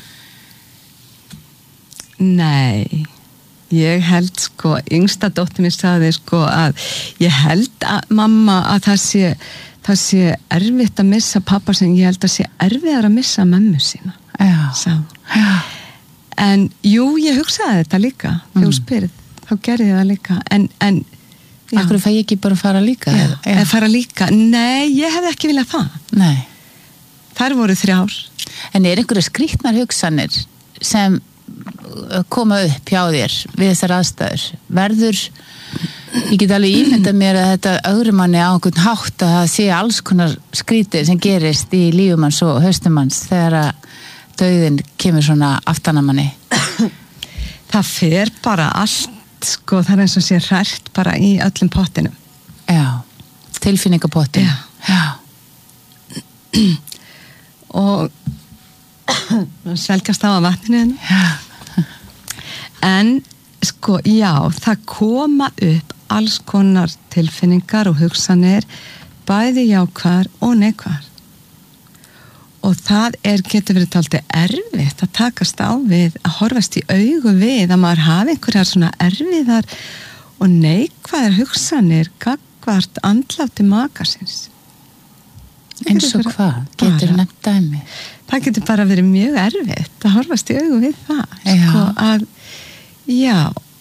Nei, ég held sko, yngsta dóttir mér sagði sko að ég held að mamma að það sé það sé erfitt að missa pappa sem ég held að sé erfiðar að missa mömmu sína. Já. Já. En jú, ég hugsaði þetta líka þegar þú mm. spyrð, þá gerði ég það líka en, en Akkur fæ ég ekki bara að fara líka? Já, eða fara líka, nei, ég hefði ekki viljað það. Nei. Þær voru þrjár. En er einhverju skrýtnar hugsanir sem koma upp hjá þér við þessar aðstæður? Verður ég get alveg ímyndað mér að þetta öðrumanni á einhvern hátt að það sé alls konar skrítið sem gerist í lífumanns og haustumanns þegar að dauðinn kemur svona aftanamanni. Það fer bara allt, sko, það er eins og sé hrært bara í öllum pottinum. Já, tilfinningapottin. Já. Já. Og svelgast á að vatninu. Já. En, sko, já, það koma upp alls konar tilfinningar og hugsanir, bæði jákvæðar og neikvæðar. Og það er, getur verið dálítið erfitt að takast á við, að horfast í augu við, að maður hafi einhverjar svona erfiðar og neikvæðar hugsanir gagnvart andláti makasins. Eins og hvað? Getur nefnt dæmi? Það getur bara verið mjög erfitt að horfast í augu við það. Já. Sko að, já,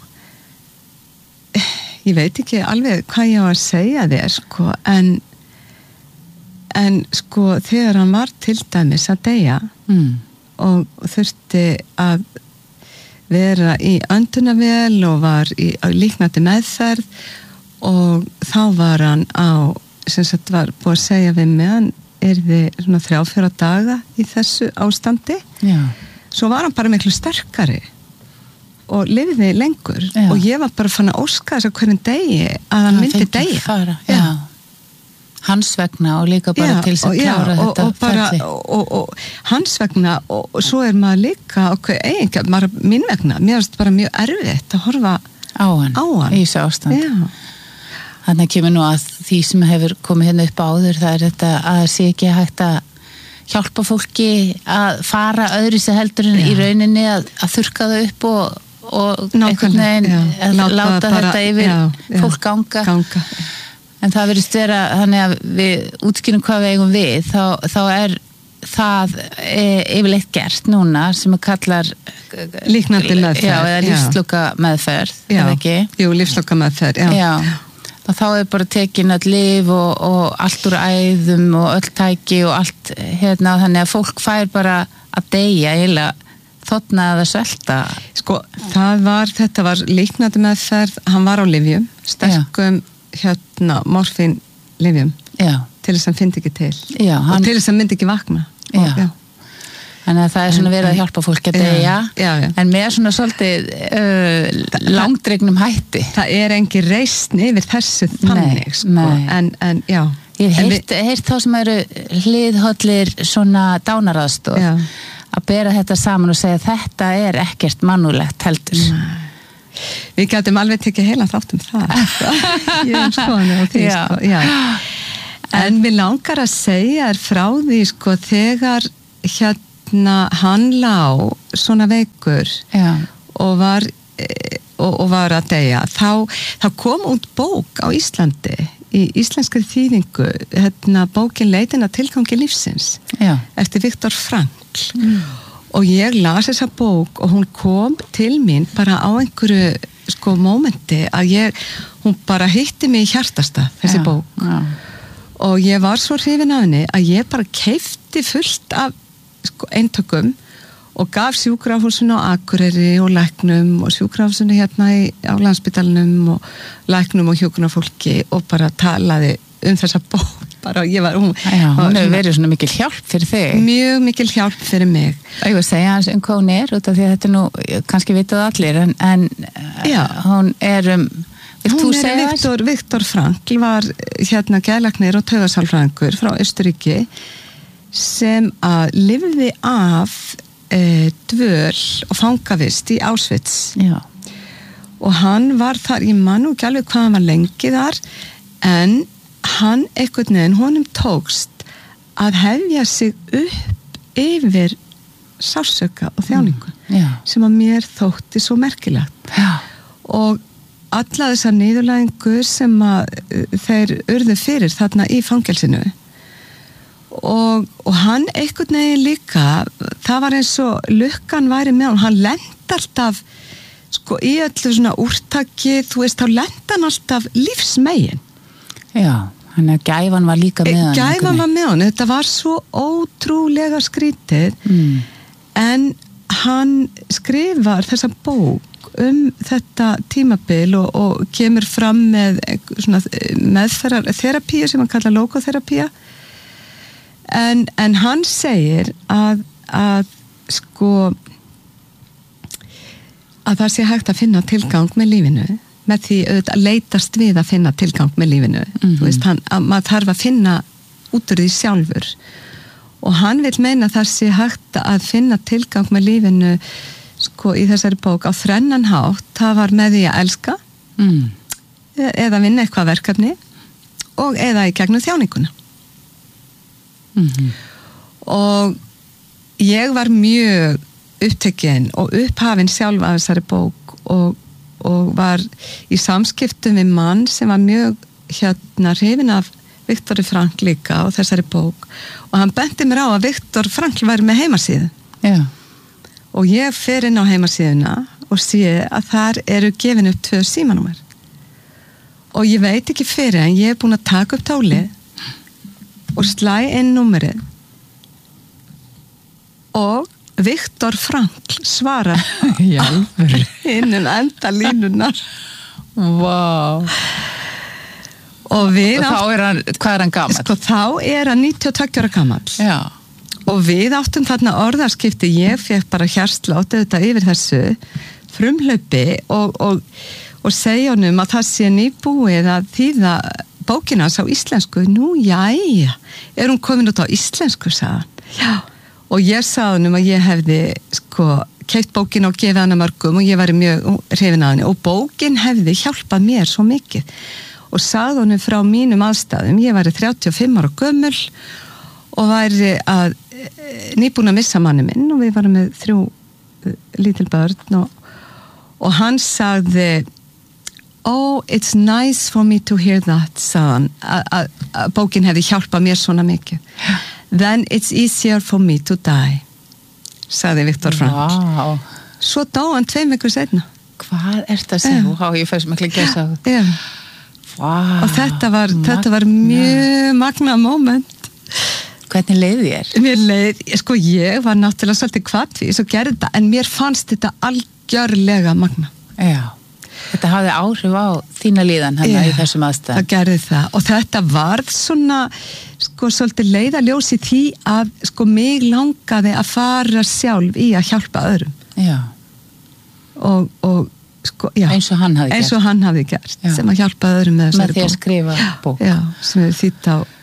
ég veit ekki alveg hvað ég á að segja þér, sko, en en sko þegar hann var til dæmis að deyja mm. og þurfti að vera í öndunarvél og var í líknandi meðferð og þá var hann á, sem sagt var búið að segja við mig, hann yrði svona þrjá fjóra daga í þessu ástandi. Já. Svo var hann bara miklu sterkari og lifði lengur. Já. Og ég var bara fann að óska þess að hverjum degi að hann myndi deyja. Já. Hans vegna og líka bara já, til þess að klára og, þetta og bara, og, og, og hans vegna og, og svo er maður líka okay, eiginlega, maður, mín vegna, mér finnst bara mjög erfitt að horfa á hann, á hann. Í þessu ástand. Þannig kemur nú að því sem hefur komið hérna upp áður, það er þetta að það sé ekki hægt að hjálpa fólki að fara öðru sér heldur en já. Í rauninni að, að þurrka það upp og, og einhvern veginn að láta, láta bara, þetta yfir já, fólk ganga. ganga. En það verðist vera, þannig að við útskýrum hvað við eigum við, þá, þá er það e, yfirleitt gert núna sem að kallar líknandi meðferð. Já, eða lífsloka meðferð, eða ekki? Jú, lífsloka meðferð, já. Já, og þá er bara tekin öll lyf og, og allt úr æðum og öll tæki og allt, hérna, þannig að fólk fær bara að deyja eiginlega þotna eða svelta. Sko, það var, þetta var líknandi meðferð, hann var á lyfjum, sterkum, já. Hérna morfín lyfjum til þess að hann fyndi ekki til já, hann... og til þess að hann myndi ekki vakna og, já. Þannig að það er svona verið að hjálpa fólk að deyja en með svona svolítið uh, langdregnum hætti. Það er engin reisn yfir þessu þannig sko. En, en já Ég hef heyrt þá sem eru hliðhollir svona dánaraðstoð að bera þetta saman og segja þetta er ekkert mannúðlegt heldur. Nei. Við gætum alveg tekið heila þátt um það. Ég er skoðan á því, já. Sko, já. En mér langar að segja er frá því, sko, þegar hérna hann lá svona veikur já. og var og, og var að deyja, þá, þá kom út bók á Íslandi í íslenskri þýðingu, hérna bókin Leitin að tilgangi lífsins já. eftir Viktor Frankl mm. og ég las þessa bók og hún kom til mín bara á einhverju sko mómenti að ég, hún bara hitti mig í hjartasta þessi já. bók já. og ég var svo hrifin af henni að ég bara keypti fullt af sko, eintökum og gaf sjúkrahúsinu á Akureyri og læknum og sjúkrahúsinu hérna í, á Landspítalanum og læknum og hjúkrunarfólki og bara talaði um þessa bók bara ég var, hún, já, hún hefur verið svona mikil hjálp fyrir þig mjög mikil hjálp fyrir mig og ég var að segja hans um hvað hún er út af því að þetta er nú, kannski vitað allir en, en hún er um hún er Viktor, Viktor Frankl var hérna geðlæknir og taugasálfræðingur frá Austurríki sem að lifði af dvöl og fangavist í Auschwitz já. og hann var þar, ég man nú ekki alveg hvað hann var lengi þar en hann einhvern veginn, honum tókst að hefja sig upp yfir sársauka og þjáningu mm. sem að mér þótti svo merkilegt já. og alla þessar niðurlægingu sem að þeir urðu fyrir þarna í fangelsinu Og, og hann einhvern veginn líka það var eins og lukkan væri með hann hann lent alltaf sko í öllu svona úrtaki þú veist, þá lent hann alltaf lífsmegin já, hann að gæfan var líka með hann gæfan var með hann, þetta var svo ótrúlega skrítið mm. en hann skrifar þessa bók um þetta tímabil og, og kemur fram með svona meðferðar þerapíu sem hann kallar logoþerapía En, en hann segir að, að sko að það sé hægt að finna tilgang með lífinu með því að leitast við að finna tilgang með lífinu mm-hmm. þú veist, hann, að maður þarf að finna út úr því sjálfur og hann vil meina að það sé hægt að finna tilgang með lífinu sko í þessari bók á þrennan hátt, það var með því að elska mm. eða vinna eitthvað verkefni og eða í gegnum þjáninguna Mm-hmm. og ég var mjög upptekinn og upphafin sjálf af þessari bók og, og var í samskiptum við mann sem var mjög hérna hrifinn af Viktor Frankl líka og þessari bók og hann benti mér á að Viktor Frankl væri með heimasíðu yeah. og ég fer inn á heimasíðuna og sé að þar eru gefin upp tvö símanúmer og ég veit ekki fyrir en ég er búin að taka upp tálið og slæ inn númerið og Viktor Frankl svarar innum enda línunar wow. og við og þá er hann, hvað er hann gamall? Sko þá er hann níutíu og tveggja ára gamall já. og við áttum þarna orðarskipti ég fekk bara hjartslátt auðvitað yfir þessu frumhlaupi og, og, og segja honum að það sé nýbúið að þýða bókina á íslensku, nú jæja er hún komin út á íslensku sagðan, já, og ég sagði hann um að ég hefði sko keypt bókina og gefið hana mörgum og ég væri mjög hrifin af henni og bókin hefði hjálpað mér svo mikið og sagði hann frá mínum aðstæðum, ég væri þrjátíu og fimm ára gömul og væri að nýbúin að missa manni minn og við varum með þrjú lítil börn og, og hann sagði Oh, it's nice for me to hear that, sagðan, að bókin hefði hjálpað mér svona mikið. Then it's easier for me to die, sagði Viktor Frankl. Wow. Svo dó hann tveim vikur seinna. Hvað er þetta að segja? Há, ég fæs miklu að gesa það. Já. Wow. Og þetta var, þetta var mjög magna moment. Hvernig leiði þér? Mér leið, sko ég var náttúrulega svolítið hvattvís og gerði þetta, en mér fannst þetta algjörlega magna. Já. Þetta hafði áhrif á þína líðan hann í þessum aðstæðum. Það gerði það og þetta varð svona sko svolítið leiðaljós í því að sko mig langaði að fara sjálf í að hjálpa öðrum. Já. Og, og sko, já. Eins og hann hafði gert. Eins og hann hafði gert, já. Sem að hjálpa öðrum með þessari bók. Með því að skrifa bók. Já, sem hefur þýtt á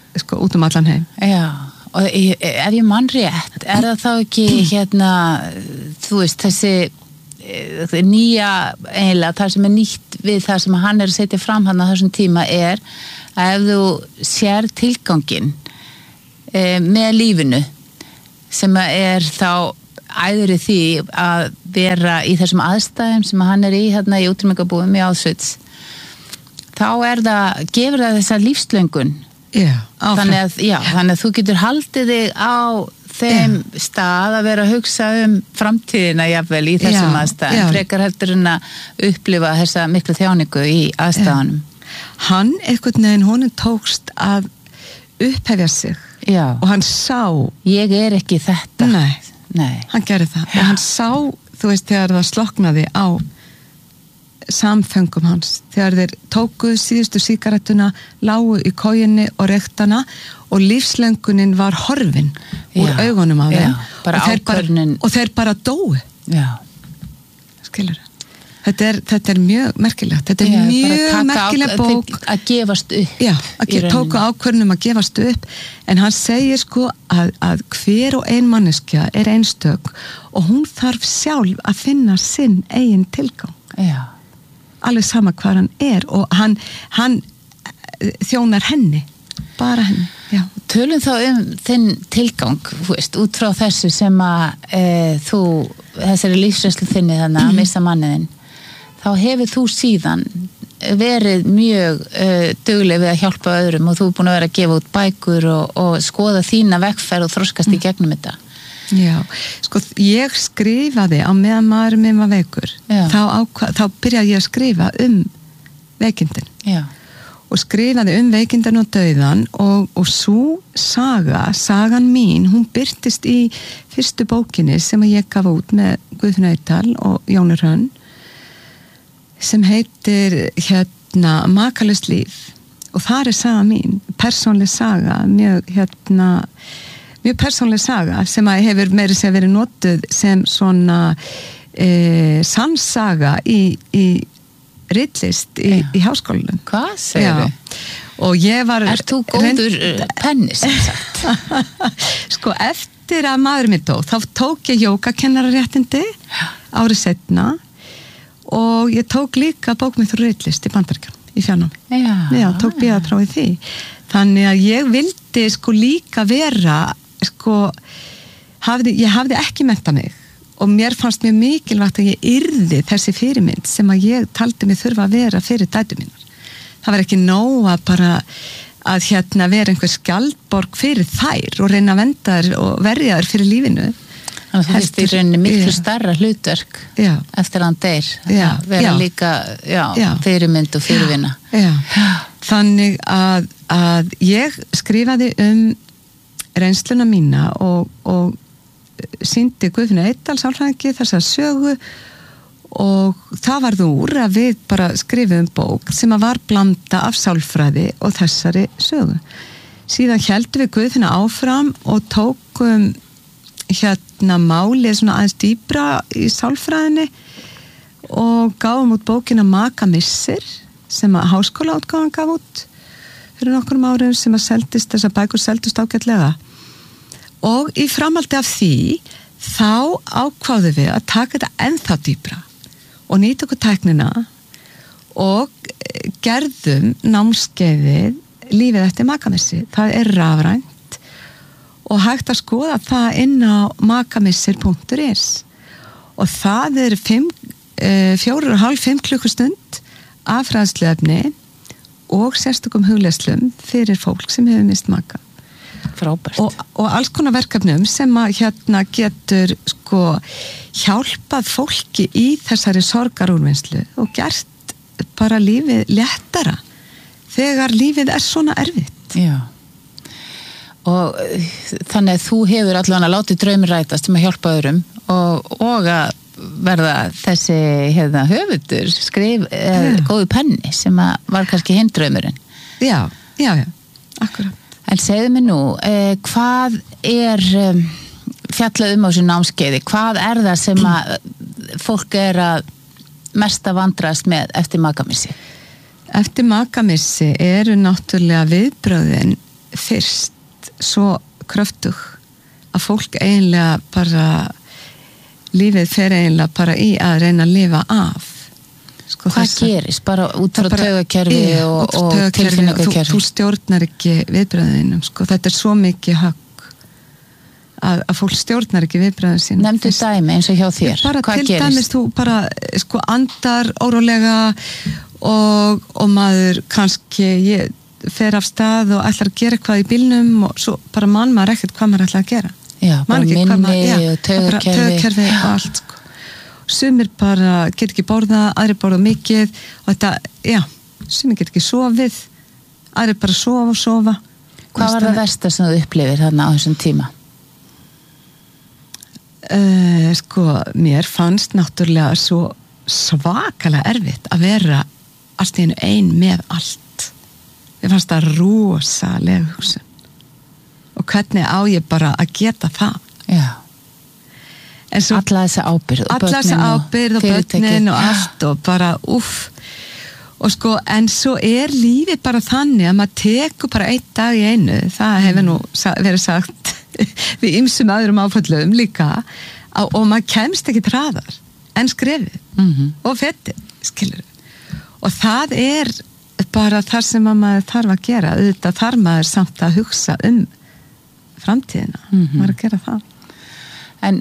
sko út um allan heim. Já, og ef ég mann rétt, er það þá ekki hérna, þú veist, þessi nýja eiginlega, það sem er nýtt við það sem hann er að setja fram hann á þessum tíma er að ef þú sér tilgangin e, með lífinu sem er þá æður í því að vera í þessum aðstæðum sem hann er í hérna í útrýmingabúðum í Auschwitz, þá er það, gefur það þessa lífslöngun. Já, þannig að, já, þannig að þú getur haldið þig á þeim já. Stað að vera að hugsa um framtíðina jafnvel í þessum já, aðstæðum, já. Frekar heldur en að upplifa þessa miklu þjáningu í aðstæðanum. Já. Hann, einhvern veginn, honum tókst að upphefja sig já. Og hann sá ég er ekki þetta. Nei, Nei. Hann gerði það já. Og hann sá, þú veist, þegar það sloknaði á samfengum hans, þegar þeir tóku síðustu sígarettuna, lágu í kojinni og rektana og lífslöngunin var horfin úr já, augunum af þeim og, ákvörnin... og þeir bara dói. Já. Skilur þetta er, þetta er mjög merkilegt, þetta er já, mjög merkileg bók að gefast upp. Já, að tóku ákvörnum að gefast upp, en hann segir sko að, að hver og ein manneskja er einstök og hún þarf sjálf að finna sinn eigin tilgang. Já. Alveg sama hvað hann er og hann, hann þjónar henni, bara henni. Já. Tölum þá um þinn tilgang, þú veist, út frá þessu sem að e, þú, þessari lífsreynslu þinni þannig að missa manniðinn, þá hefur þú síðan verið mjög e, dugleg við að hjálpa öðrum og þú er búin að vera að gefa út bækur og, og skoða þína vegferð og þroskast mm. í gegnum þetta. Já, sko ég skrifaði á meðan maður minn var veikur þá, ákva, þá byrjaði ég að skrifa um veikindin Já. Og skrifaði um veikindin og dauðan og, og svo saga, sagan mín, hún birtist í fyrstu bókinni sem ég gaf út með Guðfinnu Eydal og Jóni Hrönn sem heitir hérna Makalaust líf og þar er saga mín, persónleg saga, mjög hérna mjög persónleg saga sem að hefur meiri sem verið notuð sem svona e, sannsaga í, í ritlist í, í háskólanum. Hvað segir þau? Og ég var... Er þú góður reynd... penni sem sagt? Sko, eftir að maður minn dó, þá tók ég jógakennararéttindi árið setna og ég tók líka bókmyndur ritlist í Bandaríkjunum í fjarnámi. Já. Já, tók bíðaprófið því. Þannig að ég vildi sko líka vera sko, hafði, ég hafði ekki menntað mig og mér fannst mjög mikilvægt að ég yrði þessi fyrirmynd sem að ég taldi mig þurfa að vera fyrir dætur mínar. Það var ekki nóg að bara að hérna vera einhver skjaldborg fyrir þær og reyna að venda þær og verja þær fyrir lífinu. Þannig að þú veist í rauninni miklu starra hlutverk já. Eftir hann deyr að vera já. Líka já, já. Fyrirmynd og fyrirvinna. Já. Já. Þannig að, að ég skrifaði um reynsluna mína og, og sýndi Guðfinnu Eydal sálfræðingi þessa sögu og það varð úr að við bara skrifum bók sem að var blanda af sálfræði og þessari sögu. Síðan heldum við Guðfinnu áfram og tókum hérna málið svona aðeins dýpra í sálfræðinni og gáum út bókina Makamissir sem að háskólaútgáfan gaf út fyrir nokkrum árum sem að seldist, þessar bækur seldust ágætlega og í framhaldi af því þá ákváðum við að taka þetta ennþá dýpra og nýta okkur tæknina og gerðum námskeiðið lífið eftir makamissi. Það er rafrænt og hægt að skoða það inn á makamissir punktur is og það er fimm, fjórar og hálf, fimm klukkustund af fræðsluefni og sérstökum hugleiðslum fyrir fólk sem hefur mist maka. Frábært. Og, og alls konar verkefnum sem að hérna getur sko hjálpað fólki í þessari sorgarúrvinnslu og gert bara lífið léttara þegar lífið er svona erfitt. Já. Og þannig að þú hefur allavega að láta draumir rætast um að hjálpa öðrum og, og að verða þessi hefða höfundur skrif eh, góðu penni sem að var kannski hinn draumurinn. Já, já, já, akkurat. En segðu mig nú, eh, hvað er um, fjallað um á þessu námskeiði? Hvað er það sem að fólk er að mesta vandrast með eftir makamissi? Eftir makamissi eru náttúrulega viðbröðin fyrst svo kröftug að fólk eiginlega bara lífið fer eiginlega bara í að reyna að lifa af sko, hvað þessa, gerist? Bara út frá taugakerfi og, og tilfinningakerfi þú, þú stjórnar ekki viðbröðinum sko. Þetta er svo mikið högg að, að fólk stjórnar ekki viðbröðin sín nefndu dæmi eins og hjá þér bara hvað til gerist? Dæmis þú bara sko, andar órólega og, og maður kannski ég fer af stað og ætlar að gera eitthvað í bílnum og svo bara mann maður ekkert hvað maður ætlar að gera já, bara minni maður, og taugakerfi taugakerfi og allt sko. Sumir bara get ekki borða aðrir borða mikið og þetta, já, sumir get ekki sofið aðrir bara sofa og sofa hvað var það versta sem þú upplifir þarna á þessum tíma? Uh, sko, mér fannst náttúrulega svo svakalega erfitt að vera allt í einu ein með allt mér fannst það rosalega hugsun og hvernig á ég bara að geta það já svo, alla þessa ábyrð alla þessa ábyrð og börnin og allt og bara uff og sko en svo er lífið bara þannig að maður tekur bara einn dag í einu það hefur nú verið sagt við ýmsum öðrum áföllum líka og maður kemst ekki hraðar en skrefið mm-hmm. og fetið skilur og það er bara þar sem maður þarf að gera auðvitað þarf maður samt að hugsa um framtíðina mm-hmm. maður að gera það en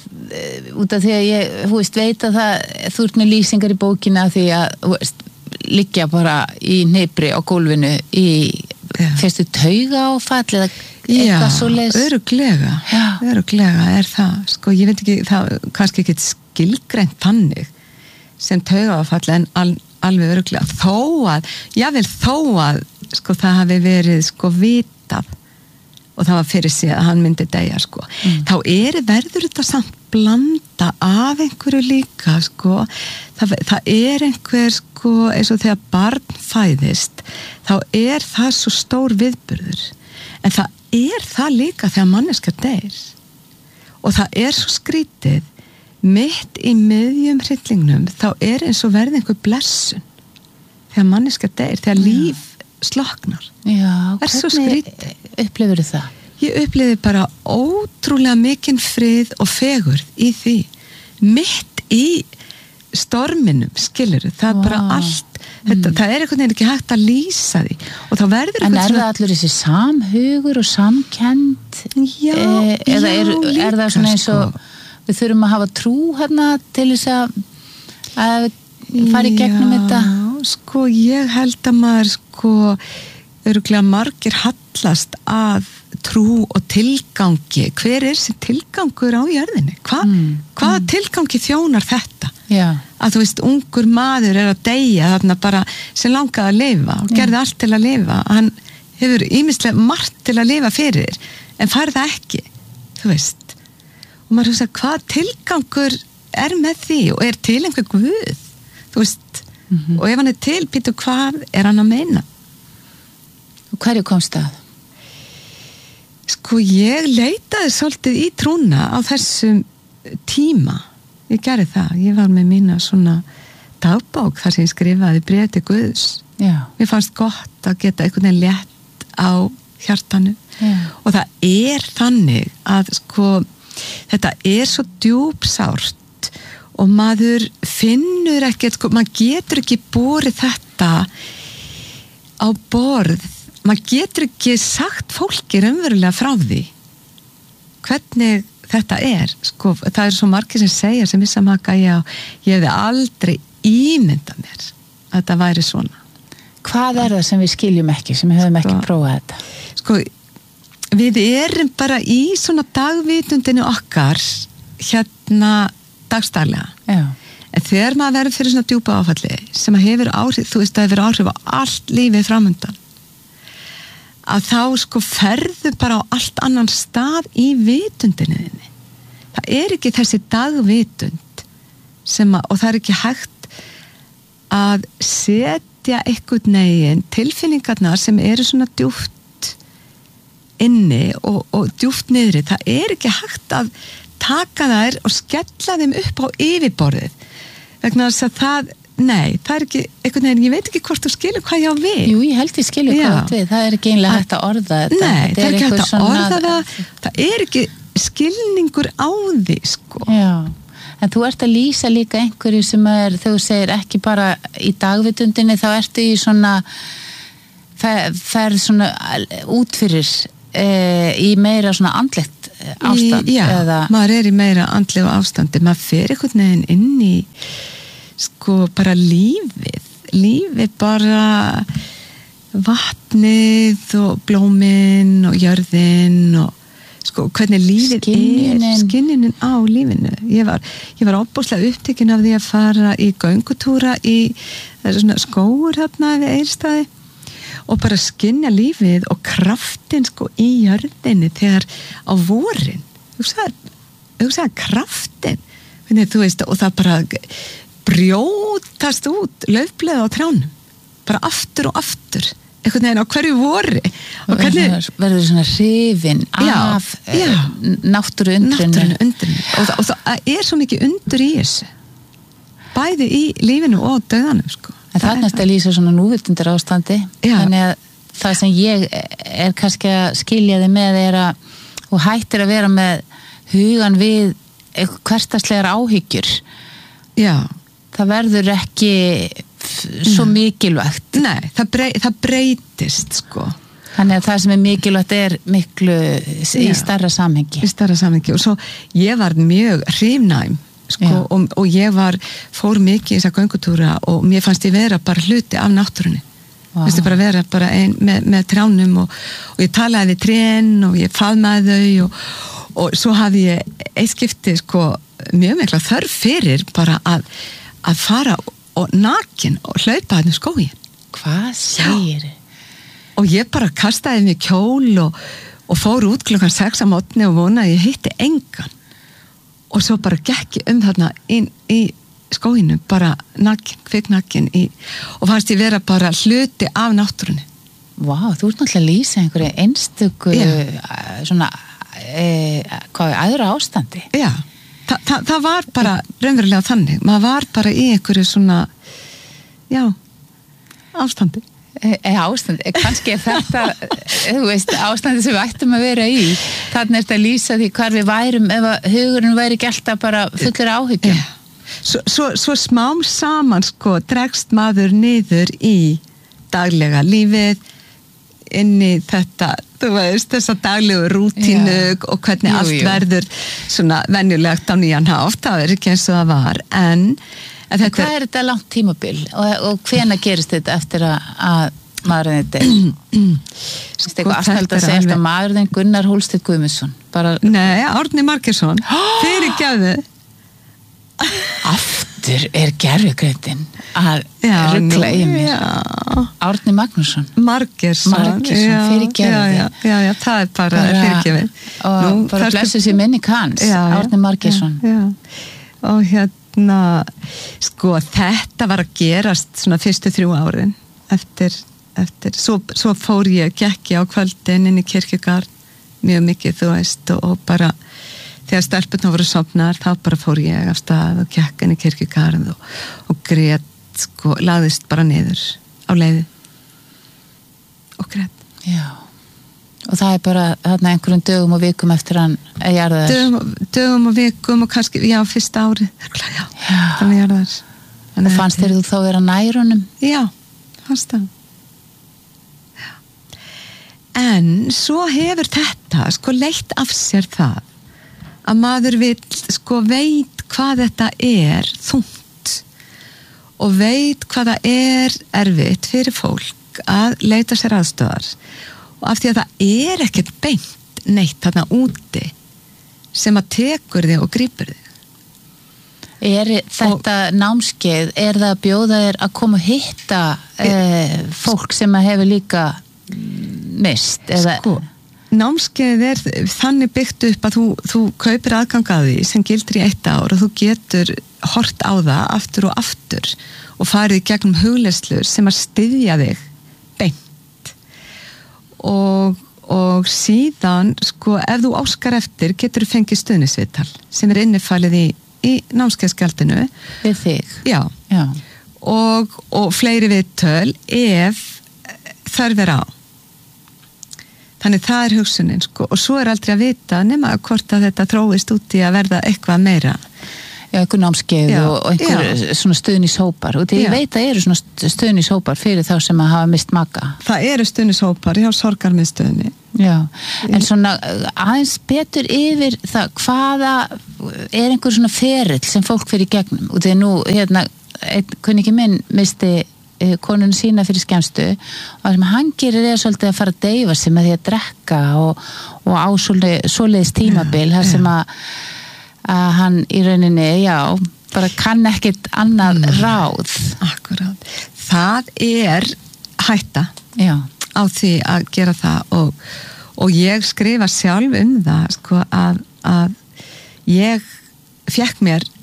út af því að ég þú veist veit að það þú ert með lýsingar í bókina því að þú veist liggja bara í hnipri á gólfinu í fyrstu tauga áfall eða eitthvað svo leys já, öruglega öruglega er það sko ég veit ekki það kannski ekki skilgreint þannig sem tauga áfall en al alveg öruglega, þó að jável þó að, sko, það hafi verið sko vitað og það var fyrir sig að hann myndi deyja sko, mm. þá er verður þetta samt blanda af einhverju líka, sko það, það er einhver, sko eins og þegar barn fæðist þá er það svo stór viðburður en það er það líka þegar manneskja deyr og það er svo skrítið mitt í miðjum hryllingnum þá er eins og verði einhver blessun þegar manneska deyr, þegar já. Líf sloknar. Já, er svo skrítið. Upplifir það? Ég upplifi bara ótrúlega mikinn frið og fegurð í því. Mitt í storminum, skilur það er wow. bara allt, þetta, mm. það er einhvern veginn ekki hægt að lýsa því og þá verður en er það allur þessi samhugur og samkennd já, e, eða er, já, er það svona eins og sko. Við þurfum að hafa trú hérna til þess að, að fara í gegnum já, þetta sko ég held að maður sko öruglega margir hallast að trú og tilgangi hver er þessi tilgangur á jörðinni Hva, mm. hvaða mm. tilgangi þjónar þetta já. Að þú veist ungur maður er að deyja þarna bara sem langaði að lifa og gerði allt til að lifa hann hefur ýmislega margt til að lifa fyrir en fær það ekki þú veist og maður hugsa hvað tilgangur er með því og er til einhver guð þú veist mm-hmm. og ef hann er til býtu hvað er hann að meina og hverju komst það? Sko ég leitaði svolítið í trúna á þessum tíma ég gerði það, ég var með mína svona dagbók þar sem ég skrifaði bréf til Guðs já. Mér fannst gott að geta einhvern veginn létt á hjartanu já. Og það er þannig að sko þetta er svo djúpsárt og maður finnur ekkert, sko, maður getur ekki borið þetta á borð, maður getur ekki sagt fólki raunverulega frá því hvernig þetta er, sko, það er svo margir sem segja sem vissa maka, já, ég hefði aldrei ímyndað mér að þetta væri svona. Hvað er það sem við skiljum ekki, sem við höfum sko, ekki prófað þetta? Sko, við erum bara í svona dagvitundinu okkar hérna dagstælega. Já. En þegar maður verður fyrir svona djúpa áfalli sem að hefur áhrif, þú veist að hefur áhrif á allt lífið framöndan, að þá sko ferðu bara á allt annan stað í vitundinu þinni. Það er ekki þessi dagvitund sem að, og það er ekki hægt að setja einhvern veginn tilfinningarnar sem eru svona djúpt inni og, og djúpt niðri. Það er ekki hægt að taka þær og skella þeim upp á yfirborðið vegna þess að það, nei, það er ekki einhvern veginn, ég veit ekki hvort þú skilur hvað ég á við. Jú, ég held ég skilur hvað þú við, það er ekki einlega hægt að orða þetta. Nei, þetta það er ekki hægt að svona... orða það, það er ekki skilningur á því, sko. Já, en þú ert að lýsa líka einhverju sem er, þegar þú segir ekki bara í dagvitundinni, þá ertu í svona, ferð svona út fyrir e, í meira svona andlegt ástand. Í, já, eða... maður er í meira andlegu ástandi, maður fer einhvern veginn inn í sko bara lífið, lífið bara vatnið og blómin og jörðin og sko hvernig lífið Skynjunin. er, skinninin á lífinu. Ég var, ég var óbúslega upptekin af því að fara í göngutúra í svona skógur hérna við Egilsstaði og bara skynja lífið og kraftin sko í jörðinni þegar á vorin. Þú sagði kraftin, hvernig, þú veist, og það bara brjótast út laufblöð á trjánum, bara aftur og aftur. Einhvern veginn á hverju vori og hvernig verður svona hrifin af já, náttúru undrinu og, og það er svo mikið undur í þessu bæði í lífinu og döðanum sko. En þarna er þetta að lýsa svona núvitundir ástandi já. Þannig að það sem ég er kannski að skilja þig með er að þú hættir að vera með hugan við hversdagslegar áhyggjur já. Það verður ekki svo mikilvægt. Nei, það, brey, það breytist sko. Þannig að það sem er mikilvægt er miklu í starra samhengi. Í starra samhengi og svo ég var mjög hrifnæm sko og, og ég var, fór mikið í þessa göngutúra og mér fannst ég vera bara hluti af náttúrunni. Wow. Vistu bara vera bara ein, með, með trjánum og, og ég talaði við trén og ég faðmaði þau og, og svo hafði ég eitt skipti sko mjög mikla þörf fyrir bara að, að fara og nakin og hlaupa hann í skógin. Hvað segir? Og ég bara kastaði mig kjól og, og fór út klukkan sex á mótni og vonaði að ég hitti engan. Og svo bara gekk ég um þarna inn í skóginu, bara nakin, kviknakin í, og fannst ég vera bara hluti af náttúrunni. Vá, wow, þú ert náttúrulega að lýsa einhverju einstöku yeah. svona, e, hvað er aðra ástandi? Já. Þa, það, það var bara raunverulega þannig, maður var bara í einhverju svona já, ástandi e, ástandi, kannski er þetta þú veist, ástandi sem við ættum að vera í þannig er þetta að lýsa því hvar við værum ef að hugurinn væri ekki alltaf bara fullur áhyggjum ja. svo, svo, svo smám saman sko dregst maður niður í daglega lífið inn í þetta, þú veist, þessa daglegu rútínu yeah. og hvernig jú, allt jú. verður svona venjulegt á nýjan hátt, það er ekki eins og það var en, en þetta hvað er þetta langt tímabil og, og hvena gerist þetta eftir að, að maðurinn þetta er sko, eitthvað aðstæld að segja alltaf alveg... maðurinn Gunnar Hólsteinn Guðmundsson bara... Nei, Árni Margeirsson fyrir gæði aftur er gerfugreindin að ruggla í mér Árni Magnússon Margeirsson, Margeirsson fyrir gerði já, já, já, það er bara, bara fyrirgefið og Nú, bara blessu sér minning hans já, Árni Margeirsson já, já. og hérna sko þetta var að gerast svona fyrstu þrjú árin eftir, eftir svo, svo fór ég gekki á kvöldin inn í kirkjugarð mjög mikið þú veist og, og bara þegar stelpunna voru sofnar þá bara fór ég af stað og gekk inn í kirkjugarð og, og grét sko, lagðist bara niður á leiði og grét já og það er bara þarna einhverjum dögum og vikum eftir hann að jarða þess dögum, dögum og vikum og kannski, já, fyrsta ári já, já. þannig jarða þess og fannst þér þú þá vera nær honum? Já, fannst það já. En svo hefur þetta sko leitt af sér það að maður vil, sko, veit hvað þetta er þungt og veit hvað það er erfitt fyrir fólk að leita sér aðstöðar og af því að það er ekkert beint neitt þarna úti sem að tekur þig og grípur þig. Er þetta og, námskeið, er það að bjóða þér að koma og hitta e, fólk sem að hefur líka mist? Eða? Sko, námskeið er þannig byggt upp að þú, þú kaupir aðgang að því sem gildir í eitt ár og þú getur hort á það aftur og aftur og farið í gegnum hugleiðslur sem að styðja þig beint og, og síðan sko ef þú óskar eftir getur þú fengið stuðnisviðtal sem er innifalið í, í námskeiðsgjaldinu við þig já, já. og, og fleiri viðtöl ef þörf er á. Þannig það er hugsunin, sko, og svo er aldrei að vita nema hvort að þetta þróist út í að verða eitthvað meira. Já, einhver námskeið já, og einhver já. Svona stuðnishópar og því ég veit að eru svona stuðnishópar fyrir þá sem að hafa mist maka. Það eru stuðnishópar hjá sorgarmiðstöðinni. Já, en svona aðeins betur yfir það hvaða er einhver svona ferill sem fólk fyrir gegnum og því nú, hérna, einn kunningi minn misti konun sína fyrir skemmstu og það sem hann gerir er svolítið að fara að deyfa sig með því að drekka og, og á svoleiðis tímabil þar sem að, að hann í rauninni, já, bara kann ekkert annað mm. ráð. Akkurát. Það er hætta já. Á því að gera það og, og ég skrifa sjálf um það sko, að, að ég fekk mér